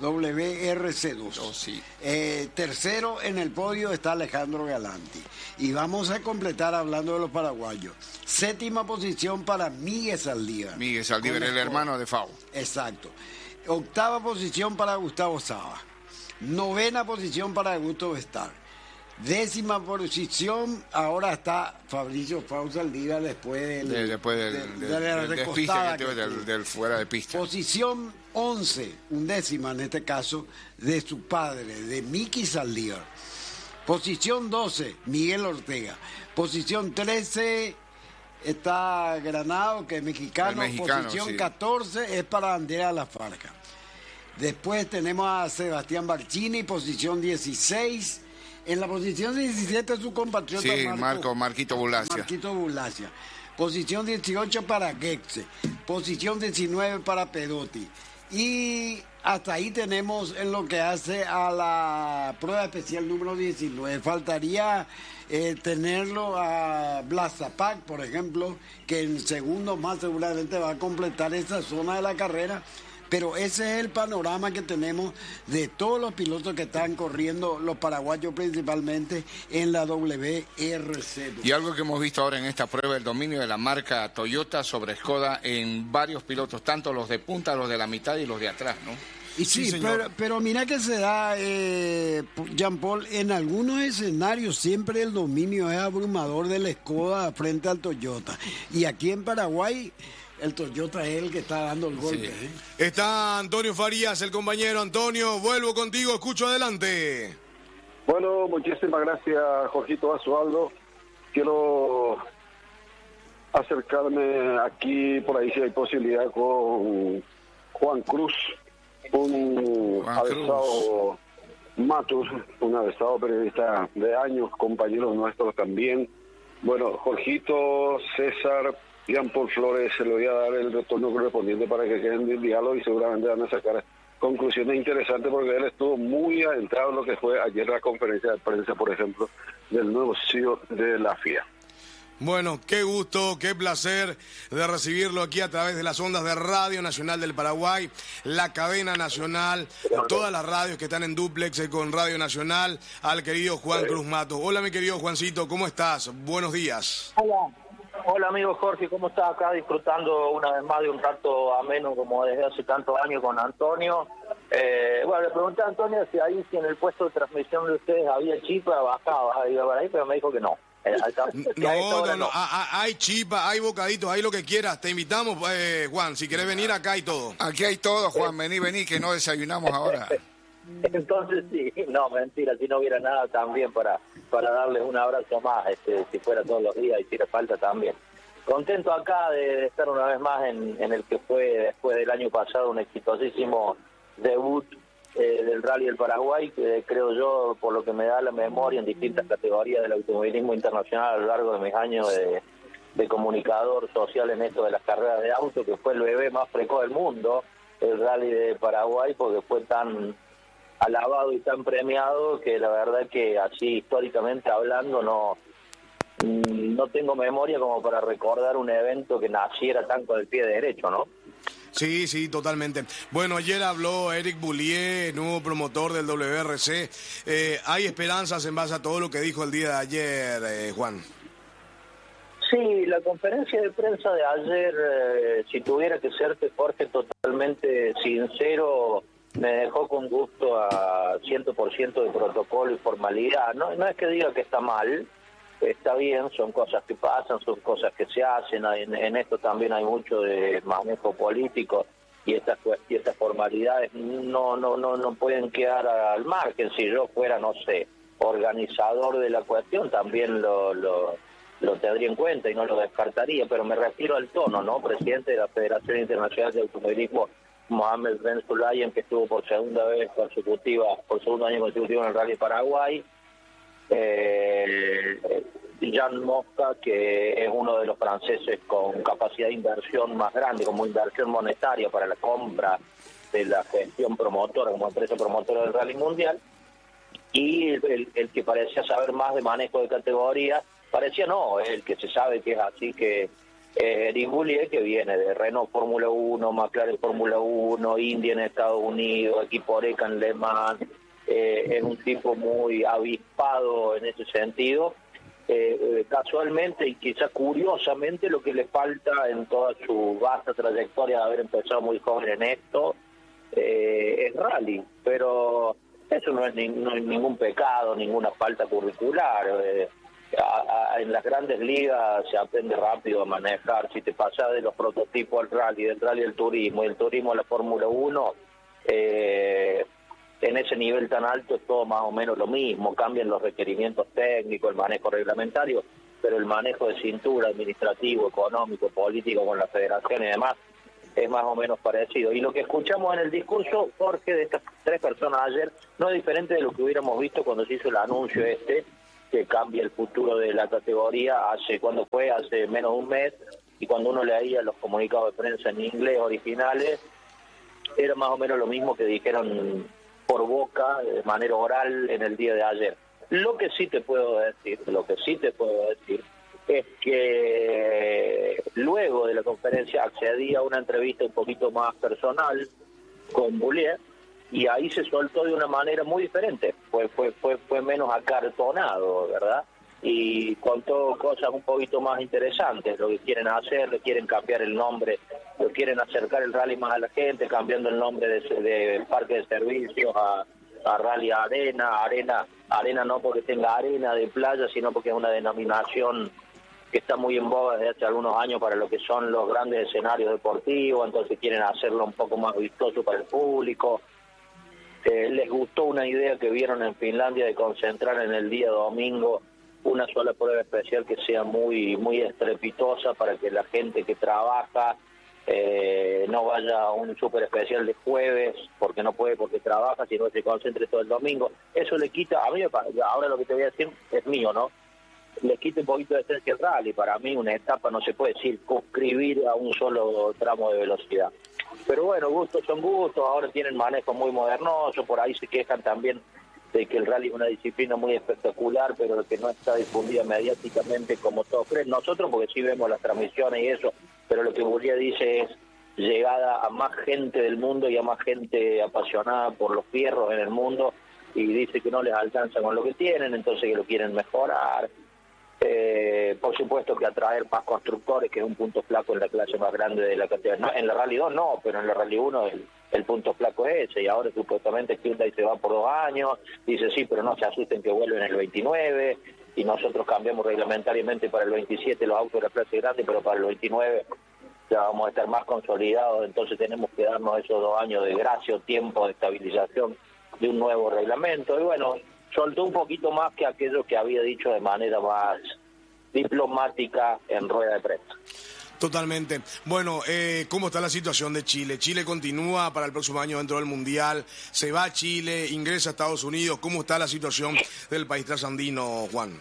W R C dos. Oh, sí. eh, tercero en el podio está Alejandro Galanti. Y vamos a completar hablando de los paraguayos. Séptima posición para Miguel Saldívar. Miguel Saldívar, el hermano de Fau. Exacto. Octava posición para Gustavo Saba. Novena posición para Augusto Vestar. Décima posición, ahora está Fabricio Fau Saldívar después del, de, después del, de, del, de la del recostada despiste, que del, del fuera de pista. Posición once, undécima en este caso, de su padre, de Miki Saldívar. Posición doce, Miguel Ortega. Posición trece está Granado, que es mexicano. mexicano Posición sí. catorce es para Andrea Lafarca. Después tenemos a Sebastián Barcini, posición dieciséis. En la posición diecisiete su compatriota sí, Marco, Marco, Marquito Bulacia. Marquito Bulacia. Posición dieciocho para Gexe. Posición diecinueve para Pedotti. Y hasta ahí tenemos en lo que hace a la prueba especial número diecinueve. Faltaría eh, tenerlo a Blas Zapac, por ejemplo, que en segundo más seguramente va a completar esa zona de la carrera. Pero ese es el panorama que tenemos de todos los pilotos que están corriendo, los paraguayos principalmente, en la W R C. Y algo que hemos visto ahora en esta prueba, el dominio de la marca Toyota sobre Skoda en varios pilotos, tanto los de punta, los de la mitad y los de atrás, ¿no? Y sí, Sí, pero, pero mira que se da, eh, Jean Paul, en algunos escenarios siempre el dominio es abrumador del Skoda frente al Toyota. Y aquí en Paraguay el Toyota es el que está dando el golpe. Sí. ¿eh? Está Antonio Farías, el compañero. Antonio, vuelvo contigo, escucho adelante. Bueno, muchísimas gracias, Jorgito Basualdo. Quiero acercarme aquí, por ahí si hay posibilidad, con Juan Cruz, un Juan avesado Matus, un avesado periodista de años, compañeros nuestros también. Bueno, Jorgito, César, Jean Paul Flores, se le voy a dar el retorno correspondiente para que queden en diálogo y seguramente van a sacar conclusiones interesantes porque él estuvo muy adentrado en lo que fue ayer la conferencia de prensa, por ejemplo, del nuevo C E O de la F I A. Bueno, qué gusto, qué placer de recibirlo aquí a través de las ondas de Radio Nacional del Paraguay, la cadena nacional, todas las radios que están en dúplex con Radio Nacional, al querido Juan Cruz Matos. Hola, mi querido Juancito, ¿cómo estás? Buenos días. Hola. Hola, amigo Jorge, ¿cómo estás? Acá disfrutando una vez más de un rato ameno como desde hace tantos años con Antonio. Eh, bueno, le pregunté a Antonio si ahí, si en el puesto de transmisión de ustedes había chipa, bajaba, iba para ahí, pero me dijo que no. Eh, no, no, no, hay chipa, hay bocaditos, hay lo que quieras. Te invitamos, eh, Juan, si querés venir acá y todo. Aquí hay todo, Juan, vení, vení, que no desayunamos ahora. Entonces sí, no, mentira, si no hubiera nada también para para darles un abrazo más, este, si fuera todos los días y si hiciera falta también. Contento acá de, de estar una vez más en, en el que fue después del año pasado un exitosísimo debut eh, del Rally del Paraguay, que creo yo, por lo que me da la memoria en distintas categorías del automovilismo internacional a lo largo de mis años de, de comunicador social en esto de las carreras de auto, que fue el bebé más precoz del mundo, el Rally de Paraguay, porque fue tan alabado y tan premiado que la verdad que así históricamente hablando no no tengo memoria como para recordar un evento que naciera tan con el pie derecho, ¿no? Sí, sí, totalmente. Bueno, ayer habló Eric Boulier, nuevo promotor del W R C. Eh, ¿Hay esperanzas en base a todo lo que dijo el día de ayer, eh, Juan? Sí, la conferencia de prensa de ayer, eh, si tuviera que serte, Jorge, totalmente sincero, me dejó con gusto a cien por ciento de protocolo y formalidad. No, no es que diga que está mal, está bien, son cosas que pasan, son cosas que se hacen. En, en esto también hay mucho de manejo político y estas y estas formalidades no no no no pueden quedar al margen. Si yo fuera, no sé, organizador de la cuestión, también lo, lo, lo tendría en cuenta y no lo descartaría, pero me refiero al tono, ¿no? Presidente de la Federación Internacional de Automovilismo, Mohamed Ben Sulayem, que estuvo por segunda vez consecutiva, por segundo año consecutivo en el Rally Paraguay. Eh, Jan Mosca, que es uno de los franceses con capacidad de inversión más grande, como inversión monetaria para la compra de la gestión promotora, como empresa promotora del Rally Mundial, y el, el que parecía saber más de manejo de categoría, parecía no, el que se sabe que es así, que eh, Eric Boulier, que viene de Renault Fórmula uno, McLaren Fórmula uno, India en Estados Unidos, equipo Oreca en Le Mans, eh, es un tipo muy avispado en ese sentido. Eh, eh, casualmente y quizá curiosamente lo que le falta en toda su vasta trayectoria de haber empezado muy joven en esto eh, es rally, pero eso no es, ni, no es ningún pecado, ninguna falta curricular. Eh, a, a, en las grandes ligas se aprende rápido a manejar. Si te pasas de los prototipos al rally, del rally al turismo y el turismo a la Fórmula uno, eh, en ese nivel tan alto es todo más o menos lo mismo. Cambian los requerimientos técnicos, el manejo reglamentario, pero el manejo de cintura administrativo, económico, político con la federación y demás es más o menos parecido. Y lo que escuchamos en el discurso, Jorge, de estas tres personas ayer, no es diferente de lo que hubiéramos visto cuando se hizo el anuncio este, que cambia el futuro de la categoría, hace cuando fue, hace menos de un mes, y cuando uno leía los comunicados de prensa en inglés originales, era más o menos lo mismo que dijeron por boca, de manera oral, en el día de ayer. Lo que sí te puedo decir, lo que sí te puedo decir, es que luego de la conferencia accedí a una entrevista un poquito más personal con Boulier, y ahí se soltó de una manera muy diferente, fue fue fue fue menos acartonado, ¿verdad? Y contó cosas un poquito más interesantes, lo que quieren hacer, le quieren cambiar el nombre, lo quieren acercar el rally más a la gente, cambiando el nombre de, de parque de servicios a, a Rally Arena, Arena, Arena no porque tenga arena de playa, sino porque es una denominación que está muy en boga desde hace algunos años para lo que son los grandes escenarios deportivos, entonces quieren hacerlo un poco más vistoso para el público. Eh, les gustó una idea que vieron en Finlandia de concentrar en el día domingo una sola prueba especial que sea muy muy estrepitosa para que la gente que trabaja eh, no vaya a un súper especial de jueves porque no puede, porque trabaja, sino que se concentre todo el domingo. Eso le quita, a mí me parece, ahora lo que te voy a decir es mío, ¿no? Le quita un poquito de esencia al rally. Para mí una etapa no se puede circunscribir a un solo tramo de velocidad. Pero bueno, gustos son gustos, ahora tienen manejo muy modernoso, por ahí se quejan también de que el rally es una disciplina muy espectacular, pero que no está difundida mediáticamente como todos creen. Nosotros porque sí vemos las transmisiones y eso, pero lo que Boulier dice es llegada a más gente del mundo y a más gente apasionada por los fierros en el mundo, y dice que no les alcanza con lo que tienen, entonces que lo quieren mejorar. Eh, por supuesto que atraer más constructores, que es un punto flaco en la clase más grande de la categoría. No, en la Rally dos no, pero en la Rally uno el, el punto flaco es ese, y ahora supuestamente Hyundai se va por dos años, dice sí, pero no se asusten que vuelven en el veintinueve, y nosotros cambiamos reglamentariamente para el veintisiete los autos de la clase grande, pero para el veintinueve ya vamos a estar más consolidados, entonces tenemos que darnos esos dos años de gracia o tiempo de estabilización de un nuevo reglamento, y bueno, soltó un poquito más que aquello que había dicho de manera más diplomática en rueda de prensa. Totalmente. Bueno, eh, ¿cómo está la situación de Chile? Chile continúa para el próximo año dentro del Mundial, se va a Chile, ingresa a Estados Unidos. ¿Cómo está la situación del país trasandino, Juan?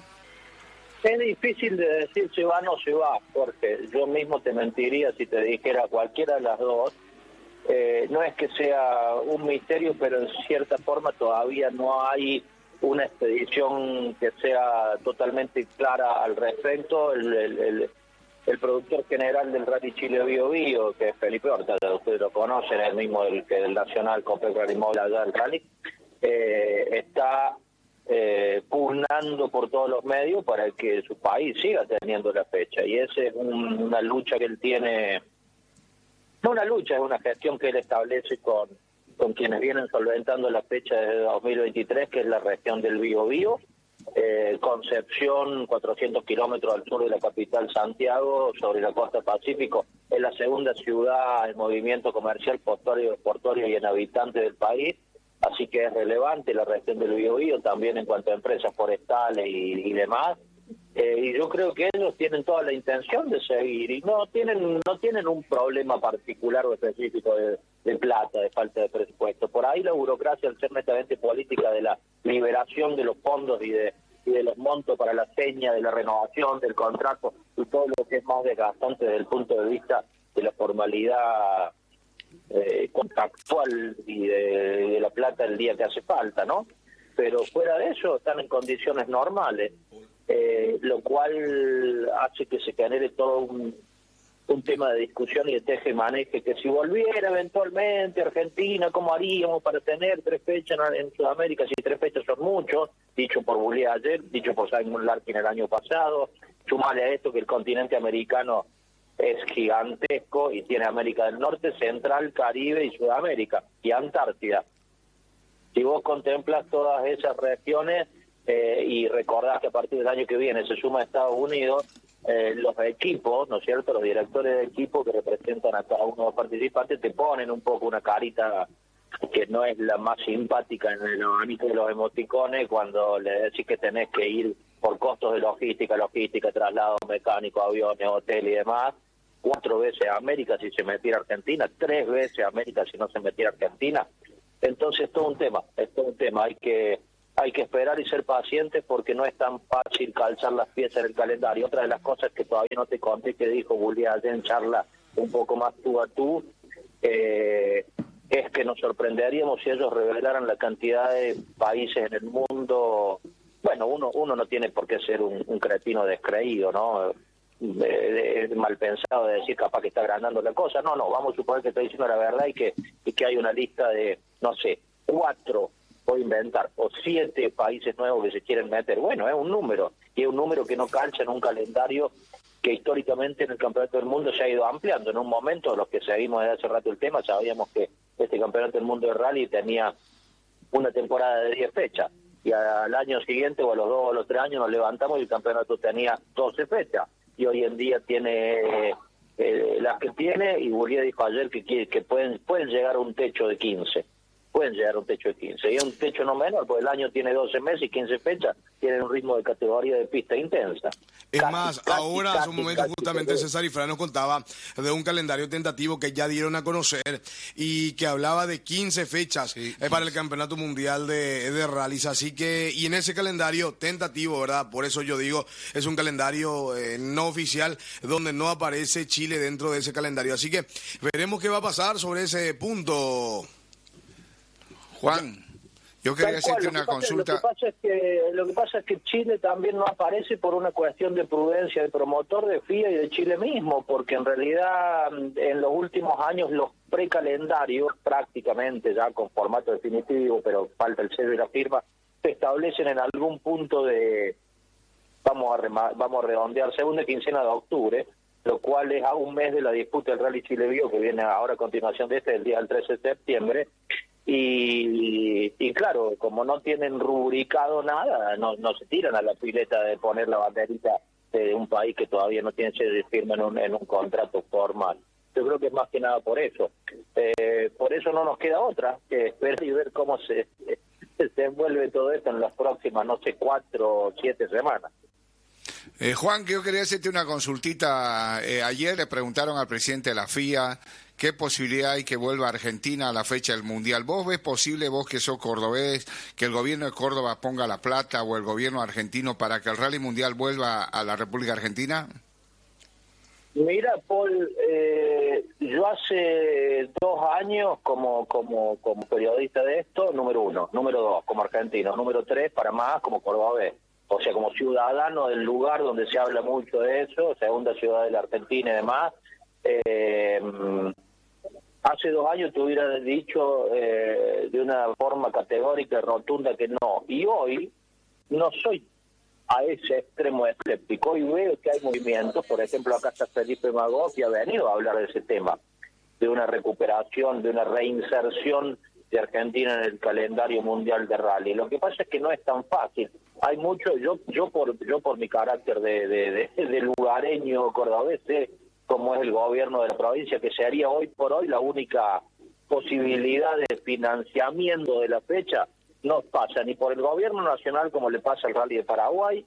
Es difícil de decir se va o no se va, porque yo mismo te mentiría si te dijera cualquiera de las dos. Eh, no es que sea un misterio, pero en cierta forma todavía no hay una expedición que sea totalmente clara al respecto. El, el, el, el productor general del Rally Chile Bio Bio, que es Felipe Horta, ustedes lo conocen, el mismo del que del Nacional Copec Rally Móvil allá del Rally, eh, está eh, pugnando por todos los medios para que su país siga teniendo la fecha, y esa es un, una lucha que él tiene, no una lucha, es una gestión que él establece con con quienes vienen solventando la fecha de dos mil veintitrés, que es la región del Biobío, eh, Concepción, cuatrocientos kilómetros al sur de la capital Santiago, sobre la costa Pacífico, es la segunda ciudad en movimiento comercial portuario, portuario y en habitantes del país, así que es relevante la región del Biobío también en cuanto a empresas forestales y, y demás. Eh, y yo creo que ellos tienen toda la intención de seguir y no tienen no tienen un problema particular o específico de, de plata, de falta de presupuesto. Por ahí la burocracia, al ser netamente política de la liberación de los fondos y de y de los montos para la seña, de la renovación del contrato y todo lo que es más desgastante desde el punto de vista de la formalidad eh, contractual y de, de la plata el día que hace falta, ¿no? Pero fuera de eso están en condiciones normales, eh, lo cual hace que se genere todo un, un tema de discusión y de teje y maneje, que si volviera eventualmente Argentina, ¿cómo haríamos para tener tres fechas en Sudamérica? Si tres fechas son muchos, dicho por Bulli ayer, dicho por Simon Larkin el año pasado, sumale a esto que el continente americano es gigantesco y tiene América del Norte, Central, Caribe y Sudamérica, y Antártida. Si vos contemplas todas esas regiones eh, y recordás que a partir del año que viene se suma a Estados Unidos, eh, los equipos, ¿no es cierto?, los directores de equipo que representan a cada uno de los participantes te ponen un poco una carita que no es la más simpática en el abanico de los emoticones cuando le decís que tenés que ir por costos de logística, logística, traslado mecánico, aviones, hotel y demás, cuatro veces a América si se metiera Argentina, tres veces a América si no se metiera Argentina. Entonces es todo un tema, es todo un tema, hay que hay que esperar y ser pacientes porque no es tan fácil calzar las piezas en el calendario. Otra de las cosas que todavía no te conté que dijo Bulli ayer en charla un poco más tú a tú, eh, es que nos sorprenderíamos si ellos revelaran la cantidad de países en el mundo. Bueno, uno uno no tiene por qué ser un, un cretino descreído, ¿no? De, de, de mal pensado de decir capaz que está agrandando la cosa. No, no, vamos a suponer que estoy diciendo la verdad y que y que hay una lista de, no sé, cuatro, voy a inventar, o siete países nuevos que se quieren meter. Bueno, es un número, y es un número que no calza en un calendario que históricamente en el Campeonato del Mundo se ha ido ampliando. En un momento, los que seguimos desde hace rato el tema, sabíamos que este Campeonato del Mundo de Rally tenía una temporada de diez fechas, y al año siguiente, o a los dos o a los tres años, nos levantamos y el campeonato tenía doce fechas. Y hoy en día tiene eh, las que tiene, y Bulli dijo ayer que, que, que pueden pueden llegar a un techo de quince. Pueden llegar a un techo de quince. Y es un techo no menor, porque el año tiene doce meses y quince fechas, tienen un ritmo de categoría de pista intensa. Es Casi, más, casi, ahora casi, hace un momento casi, justamente casi. César y Fran nos contaba de un calendario tentativo que ya dieron a conocer y que hablaba de quince fechas Sí. eh, para el Campeonato Mundial de, de Rallys. Así que, y en ese calendario tentativo, ¿verdad? Por eso yo digo, es un calendario eh, no oficial donde no aparece Chile dentro de ese calendario. Así que veremos qué va a pasar sobre ese punto. Juan, yo quería Tal cual, hacerte lo una que pasa- consulta. Lo que, pasa es que, lo que pasa es que Chile también no aparece por una cuestión de prudencia del promotor de F I A y de Chile mismo, porque en realidad en los últimos años los precalendarios, prácticamente ya con formato definitivo, pero falta el sello y la firma, se establecen en algún punto de, vamos a, rema- vamos a redondear, segunda quincena de octubre, lo cual es a un mes de la disputa del Rally Chile Bio, que viene ahora a continuación de este, el día del trece de septiembre. Y, y claro, como no tienen rubricado nada, no, no se tiran a la pileta de poner la banderita de un país que todavía no tiene sello y firma en un, en un contrato formal. Yo creo que es más que nada por eso. Eh, por eso no nos queda otra que esperar y ver cómo se, se envuelve todo esto en las próximas, no sé, cuatro o siete semanas. Eh, Juan, que yo quería hacerte una consultita. Eh, ayer le preguntaron al presidente de la F I A qué posibilidad hay que vuelva a Argentina a la fecha del Mundial. ¿Vos ves posible, vos que sos cordobés, que el gobierno de Córdoba ponga la plata o el gobierno argentino para que el Rally Mundial vuelva a la República Argentina? Mira, Paul, eh, yo hace dos años como, como, como periodista de esto, número uno, número dos, como argentino, número tres, para más, como cordobés. O sea, como ciudadano del lugar donde se habla mucho de eso, segunda ciudad de la Argentina y demás. Eh, hace dos años te hubiera dicho eh, de una forma categórica y rotunda que no. Y hoy no soy a ese extremo escéptico y veo que hay movimientos. Por ejemplo, acá está Felipe Magó, que ha venido a hablar de ese tema, de una recuperación, de una reinserción de Argentina en el calendario mundial de rally. Lo que pasa es que no es tan fácil. Hay mucho, yo yo por yo por mi carácter de, de, de, de lugareño cordobés, sé cómo es el gobierno de la provincia, que sería hoy por hoy la única posibilidad de financiamiento de la fecha. No pasa ni por el gobierno nacional como le pasa al Rally de Paraguay,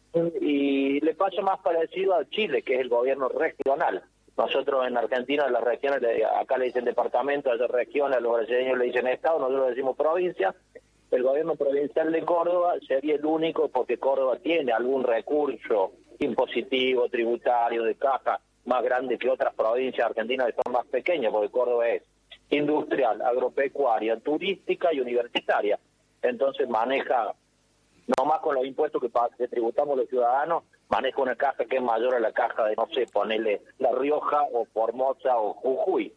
y le pasa más parecido a Chile, que es el gobierno regional. Nosotros en Argentina, las regiones, acá le dicen departamento, allá regiones, los brasileños le dicen estado, nosotros le decimos provincia, el gobierno provincial de Córdoba sería el único, porque Córdoba tiene algún recurso impositivo, tributario, de caja, más grande que otras provincias argentinas que son más pequeñas, porque Córdoba es industrial, agropecuaria, turística y universitaria. Entonces maneja, no más con los impuestos que, que tributamos los ciudadanos, maneja una caja que es mayor a la caja de, no sé, ponerle La Rioja o Formosa o Jujuy.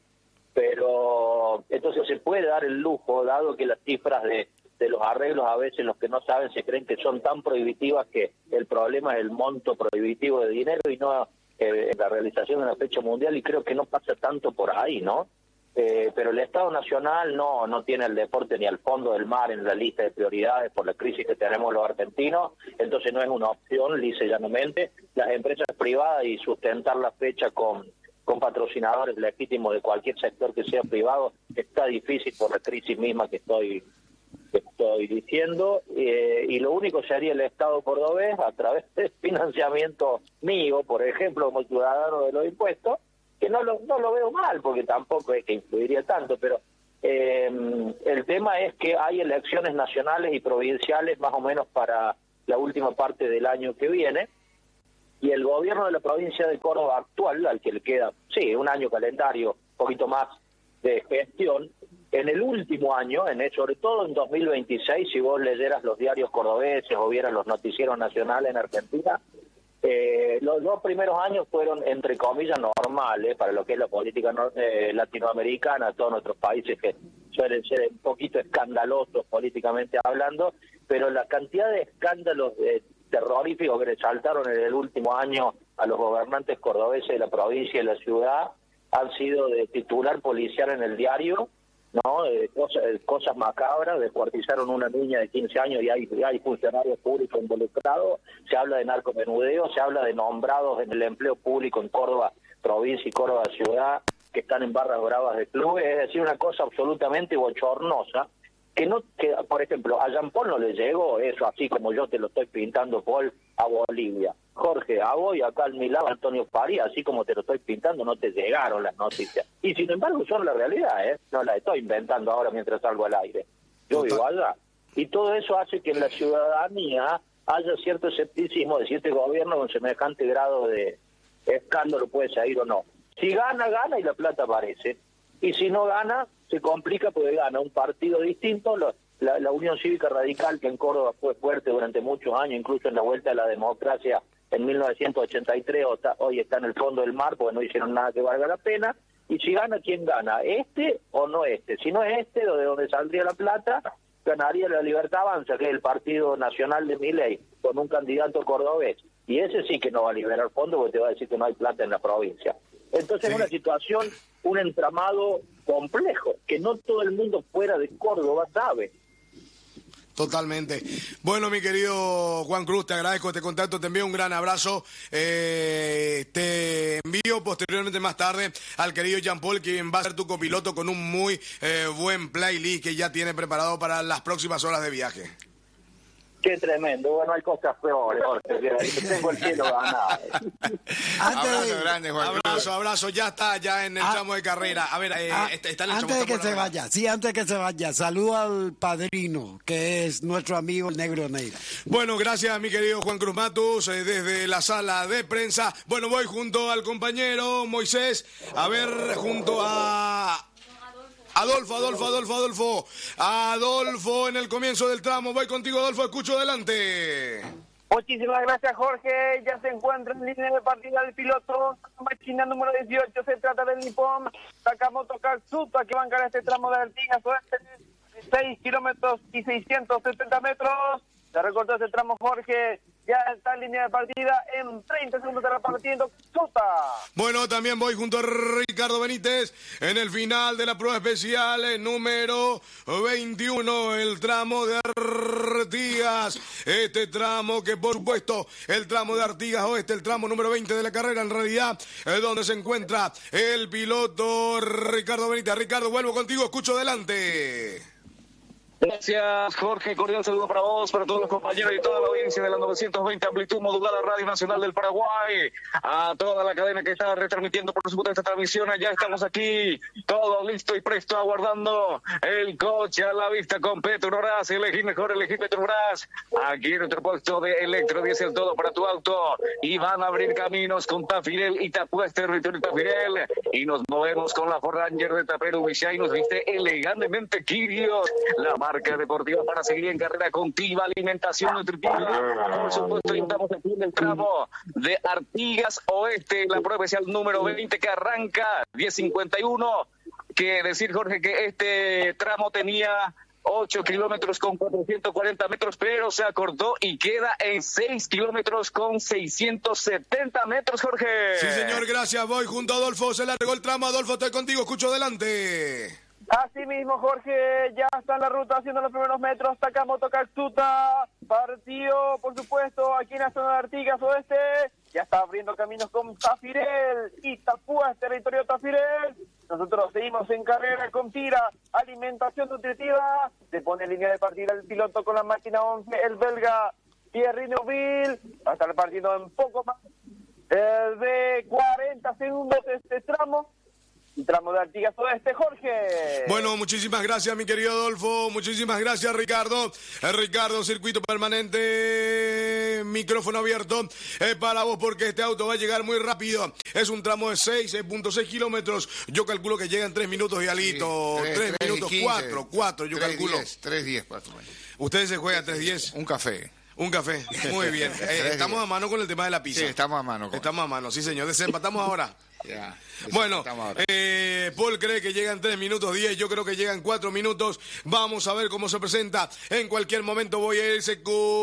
Pero entonces se puede dar el lujo, dado que las cifras de, de los arreglos a veces los que no saben se creen que son tan prohibitivas que el problema es el monto prohibitivo de dinero y no eh, la realización de una fecha mundial, y creo que no pasa tanto por ahí, ¿no? Eh, pero el Estado Nacional no no tiene el deporte ni al fondo del mar en la lista de prioridades por la crisis que tenemos los argentinos, entonces no es una opción, lisa y llanamente. Las empresas privadas y sustentar la fecha con, con patrocinadores legítimos de cualquier sector que sea privado está difícil por la crisis misma que estoy, que estoy diciendo, eh, y lo único sería el Estado cordobés a través de financiamiento mío, por ejemplo, como ciudadano de los impuestos, que no lo, no lo veo mal, porque tampoco es que influiría tanto, pero eh, el tema es que hay elecciones nacionales y provinciales más o menos para la última parte del año que viene, y el gobierno de la provincia de Córdoba actual, al que le queda, sí, un año calendario, un poquito más de gestión, en el último año, en el, sobre todo en dos mil veintiséis, si vos leyeras los diarios cordobeses o vieras los noticieros nacionales en Argentina, Eh, los dos primeros años fueron, entre comillas, normales para lo que es la política eh, latinoamericana, todos nuestros países que suelen ser un poquito escandalosos políticamente hablando, pero la cantidad de escándalos eh, terroríficos que le saltaron en el último año a los gobernantes cordobeses de la provincia y la ciudad han sido de titular policial en el diario, ¿no? Eh, cosas, cosas macabras, descuartizaron una niña de quince años y hay, y hay funcionarios públicos involucrados, se habla de narcomenudeo, se habla de nombrados en el empleo público en Córdoba provincia y Córdoba ciudad que están en barras bravas de clubes, es decir, una cosa absolutamente bochornosa, que no, que por ejemplo a Jean Paul no le llegó eso así como yo te lo estoy pintando, Paul, a Bolivia. Jorge, a vos y acá al Milán, Antonio Faría, así como te lo estoy pintando, no te llegaron las noticias. Y sin embargo son la realidad, ¿eh? No la estoy inventando ahora mientras salgo al aire. Yo vivo allá. Y todo eso hace que en la ciudadanía haya cierto escepticismo de si este gobierno con semejante grado de escándalo puede seguir o no. Si gana, gana y la plata aparece. Y si no gana, se complica porque gana un partido distinto, la, la, la Unión Cívica Radical, que en Córdoba fue fuerte durante muchos años, incluso en la vuelta a la democracia en mil novecientos ochenta y tres, hoy está en el fondo del mar porque no hicieron nada que valga la pena. Y si gana, ¿quién gana? ¿Este o no este? Si no es este, de donde saldría la plata, ganaría la Libertad Avanza, que es el partido nacional de Milei, con un candidato cordobés. Y ese sí que no va a liberar fondos porque te va a decir que no hay plata en la provincia. Entonces es sí. una situación, un entramado complejo, que no todo el mundo fuera de Córdoba sabe. Totalmente. Bueno, mi querido Juan Cruz, te agradezco este contacto, te envío un gran abrazo. Eh, te envío posteriormente más tarde al querido Jean Paul, quien va a ser tu copiloto con un muy eh, buen playlist que ya tiene preparado para las próximas horas de viaje. Qué tremendo, bueno, hay cosas peores, Jorge, tengo el cielo ganado. Abrazo grande, Juan Cruz. Abrazo, abrazo, ya está, ya en el tramo de carrera. A ver, eh, ah, está, está en el antes de que se la... vaya, sí, antes de que se vaya, saludo al padrino, que es nuestro amigo el Negro Neira. Bueno, gracias, mi querido Juan Cruz Matus, eh, desde la sala de prensa. Bueno, voy junto al compañero Moisés, a ver, junto a... Adolfo, Adolfo, Adolfo, Adolfo, Adolfo en el comienzo del tramo, voy contigo Adolfo, escucho adelante. Muchísimas gracias Jorge, ya se encuentra en línea de partida el piloto, máquina número dieciocho, se trata del Nippon Sakamoto Katsuta que va a encarar este tramo de Artigas Oeste, seis kilómetros y seiscientos setenta metros, se recortó ese tramo Jorge, ya está en línea de partida, en treinta segundos estará partiendo Katsuta. Bueno, también voy junto a Ricardo Benítez en el final de la prueba especial eh, número veintiuno, el tramo de Artigas. Este tramo que por supuesto, el tramo de Artigas Oeste, el tramo número veinte de la carrera, en realidad es donde se encuentra el piloto Ricardo Benítez. Ricardo, vuelvo contigo, escucho adelante. Gracias, Jorge. Cordial saludo para vos, para todos los compañeros y toda la audiencia de la novecientos veinte Amplitud Modulada Radio Nacional del Paraguay. A toda la cadena que está retransmitiendo, por supuesto, esta transmisión. Ya estamos aquí, todo listo y presto, aguardando el coche a la vista con Petrobras. Elegí mejor, elegí Petrobras. Aquí en nuestro puesto de electrodiesel, todo para tu auto. Y van a abrir caminos con Tafirel y Tapues Territorio Tafirel. Y nos movemos con la Ford Ranger de Tapero Villay. Nos viste elegantemente Kirios, la marca deportiva para seguir en carrera contiva, alimentación nutritiva. Por supuesto, estamos aquí en el tramo de Artigas Oeste, la prueba especial número veinte que arranca diez cincuenta y uno. Que decir, Jorge, que este tramo tenía ocho kilómetros con cuatrocientos cuarenta metros, pero se acortó y queda en seis kilómetros con seiscientos setenta metros, Jorge. Sí, señor, gracias. Voy junto a Adolfo, se largó el tramo. Adolfo, estoy contigo, escucho adelante. Así mismo, Jorge, ya está en la ruta haciendo los primeros metros. Takamoto Katsuta, partido, por supuesto, aquí en la zona de Artigas Oeste. Ya está abriendo caminos con Tafirel y Tapuas, territorio Tafirel. Nosotros seguimos en carrera con Tira, alimentación nutritiva. Se pone en línea de partida el piloto con la máquina once, el belga Thierry Neuville. Va a estar partiendo en poco más eh, de cuarenta segundos este tramo. Y tramo de Artigas Oeste, Jorge. Bueno, muchísimas gracias, mi querido Adolfo. Muchísimas gracias, Ricardo. Eh, Ricardo, circuito permanente, micrófono abierto eh, para vos, porque este auto va a llegar muy rápido. Es un tramo de seis punto seis kilómetros. Yo calculo que llega en tres minutos y alito. Sí, tres minutos, cuatro, cuatro, yo calculo. tres diez, cuatro. ¿Ustedes se juegan tres diez? Un café. Un café, muy bien. Eh, estamos a mano con el tema de la pizza. Sí, estamos a mano. Con estamos a mano, sí, señor. Desempatamos ahora. Ya, bueno, eh, Paul cree que llegan tres minutos diez, yo creo que llegan cuatro minutos. Vamos a ver cómo se presenta. En cualquier momento voy a irse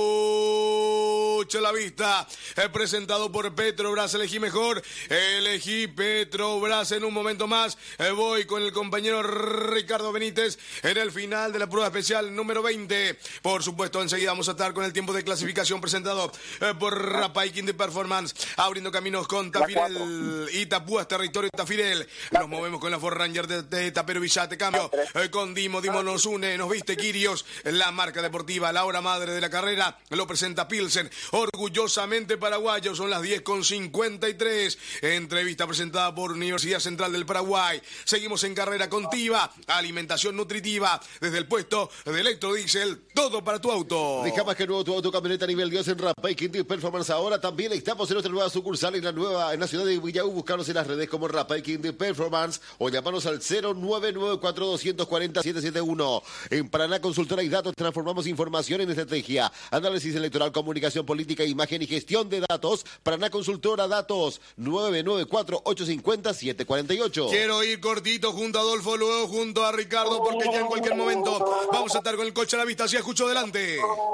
coche a la vista. Eh, presentado por Petrobras, elegí mejor. Elegí Petrobras en un momento más. Eh, voy con el compañero Ricardo Benítez en el final de la prueba especial número veinte. Por supuesto, enseguida vamos a estar con el tiempo de clasificación presentado eh, por Rapaikin de Performance, abriendo caminos con Tafirel y Tapuas, territorio Tafirel. Nos movemos con la Ford Ranger de, de Tapero Villate. Cambio eh, con Dimo. Dimo nos une, nos viste Kirios, la marca deportiva, la hora madre de la carrera. Lo presenta Pilsen, orgullosamente paraguayo. Son las diez con cincuenta y tres. Entrevista presentada por Universidad Central del Paraguay. Seguimos en carrera contiva, alimentación nutritiva desde el puesto de electrodiesel. Todo para tu auto. Deja más que nuevo tu auto, camioneta nivel Dios en Rapaikin de Performance. Ahora también estamos en nuestra nueva sucursal en la nueva en la ciudad de Villaú. Buscarnos en las redes como Rapaikin de Performance o llamarnos al cero nueve nueve cuatro dos cuatro cero siete siete uno. En Paraná Consultora y Datos transformamos información en estrategia, análisis electoral, comunicación política, imagen y gestión de datos. Paraná Consultora Datos nueve nueve cuatro ocho cinco cero siete cuatro ocho. Quiero ir cortito junto a Adolfo, luego junto a Ricardo, porque ya en cualquier momento vamos a estar con el coche a la vista. Así escucho delante.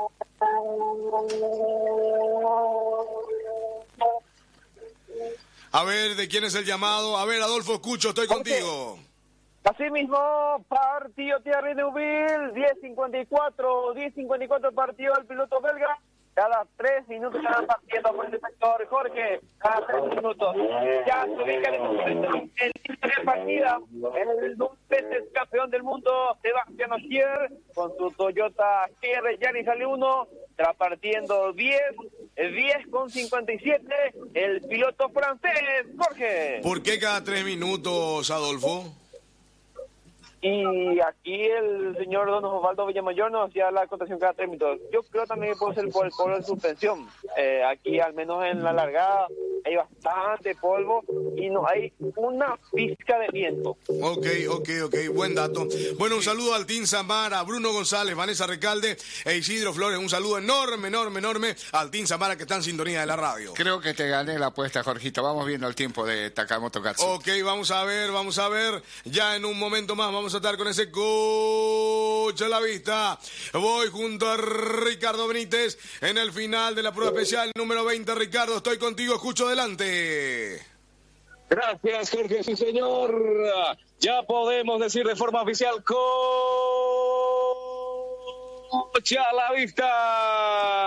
A ver, ¿de quién es el llamado? A ver, Adolfo, escucho, estoy contigo. Así mismo, partido Thierry Neuville, diez cincuenta y cuatro, diez cincuenta y cuatro partido el piloto belga. Cada tres minutos están partiendo por el sector, Jorge, cada tres minutos. Ya se ubica en el límite de partida, el dos veces campeón del mundo, Sebastián Ogier, con su Toyota G R Yaris L uno, está partiendo diez, diez con cincuenta y siete, el piloto francés, Jorge. ¿Por qué cada tres minutos, Adolfo? Y aquí el señor don Osvaldo Villamayor nos hacía la acotación cada tres minutos. Yo creo también que puede ser por el polvo de suspensión. Eh, aquí, al menos en la largada, hay bastante polvo y no hay una pizca de viento. Ok, ok, ok, buen dato. Bueno, un saludo a Altín Zamara, Bruno González, Vanessa Recalde e Isidro Flores. Un saludo enorme, enorme, enorme a Altín Zamara, que está en sintonía de la radio. Creo que te gané la apuesta, Jorgito. Vamos viendo el tiempo de Takamoto Katsuta. Ok, vamos a ver, vamos a ver. Ya en un momento más vamos a estar con ese coche a la vista. Voy junto a Ricardo Benítez en el final de la prueba especial número veinte. Ricardo, estoy contigo, escucho adelante. Gracias, Jorge, sí señor. Ya podemos decir de forma oficial, coche a la vista.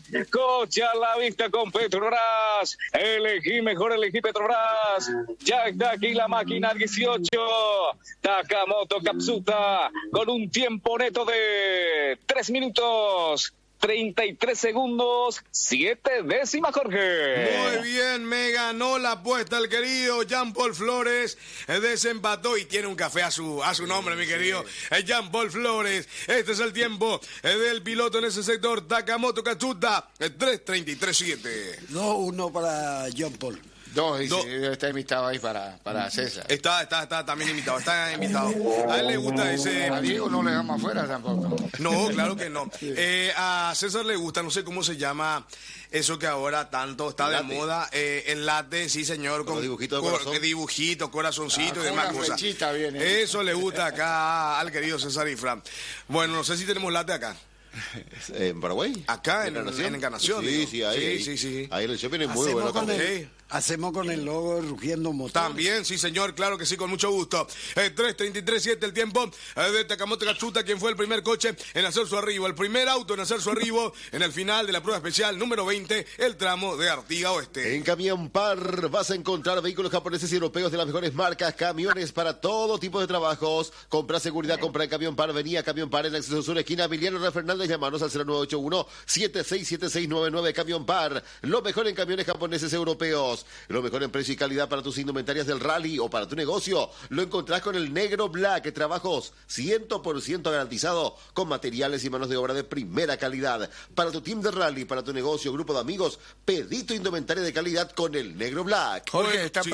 Coche a la vista con Petrobras. Elegí mejor, elegí Petrobras. Ya está aquí la máquina dieciocho. Takamoto Katsuta con un tiempo neto de tres minutos. treinta y tres segundos, siete décimas, Jorge. Muy bien, me ganó la apuesta el querido Jean-Paul Flores, desempató y tiene un café a su a su nombre, mi querido Jean-Paul Flores. Este es el tiempo del piloto en ese sector, Takamoto Katsuta, tres treinta y tres siete. dos uno para Jean-Paul. Dos, dice, Do- está invitado ahí para, para César. Está, está, está también invitado, está invitado. A él le gusta ese... A Diego no le damos afuera tampoco. No, claro que no. Eh, a César le gusta, no sé cómo se llama eso que ahora tanto está de Latte. moda, eh, el latte, sí señor, Con los dibujitos de cor- corazón. dibujitos, corazoncitos Ah, y demás con una cosas. flechita viene. Eso le gusta acá al querido César Ifra. Bueno, no sé si tenemos latte acá. ¿En Paraguay? Acá, en- Encarnación? en Encarnación, Sí, digo. sí, ahí. Sí, sí, sí. Ahí en el shopping es muy Hacemos bueno con, también. el, hacemos con el logo de Rugiendo Motor. También, sí señor, claro que sí, con mucho gusto. Eh, tres treinta y tres siete el tiempo eh, de Takamoto Katsuta, quien fue el primer coche en hacer su arribo, el primer auto en hacer su arribo en el final de la prueba especial número veinte, el tramo de Artigas Oeste. En Camión Par vas a encontrar vehículos japoneses y europeos de las mejores marcas, camiones para todo tipo de trabajos. Compra seguridad, compra en Camión Par. Venía Camión Par en la Acceso Sur, esquina Emiliano R. Fernández. Llamanos al cero nueve ocho uno, siete seis siete seis nueve nueve. Camión Par, lo mejor en camiones japoneses europeos. Lo mejor en precio y calidad para tus indumentarias del rally o para tu negocio. Lo encontrás con el Negro Black. Trabajos cien por ciento garantizado con materiales y manos de obra de primera calidad. Para tu team de rally, para tu negocio, grupo de amigos, pedí tu indumentaria de calidad con el Negro Black. Jorge, Bueno, está sí.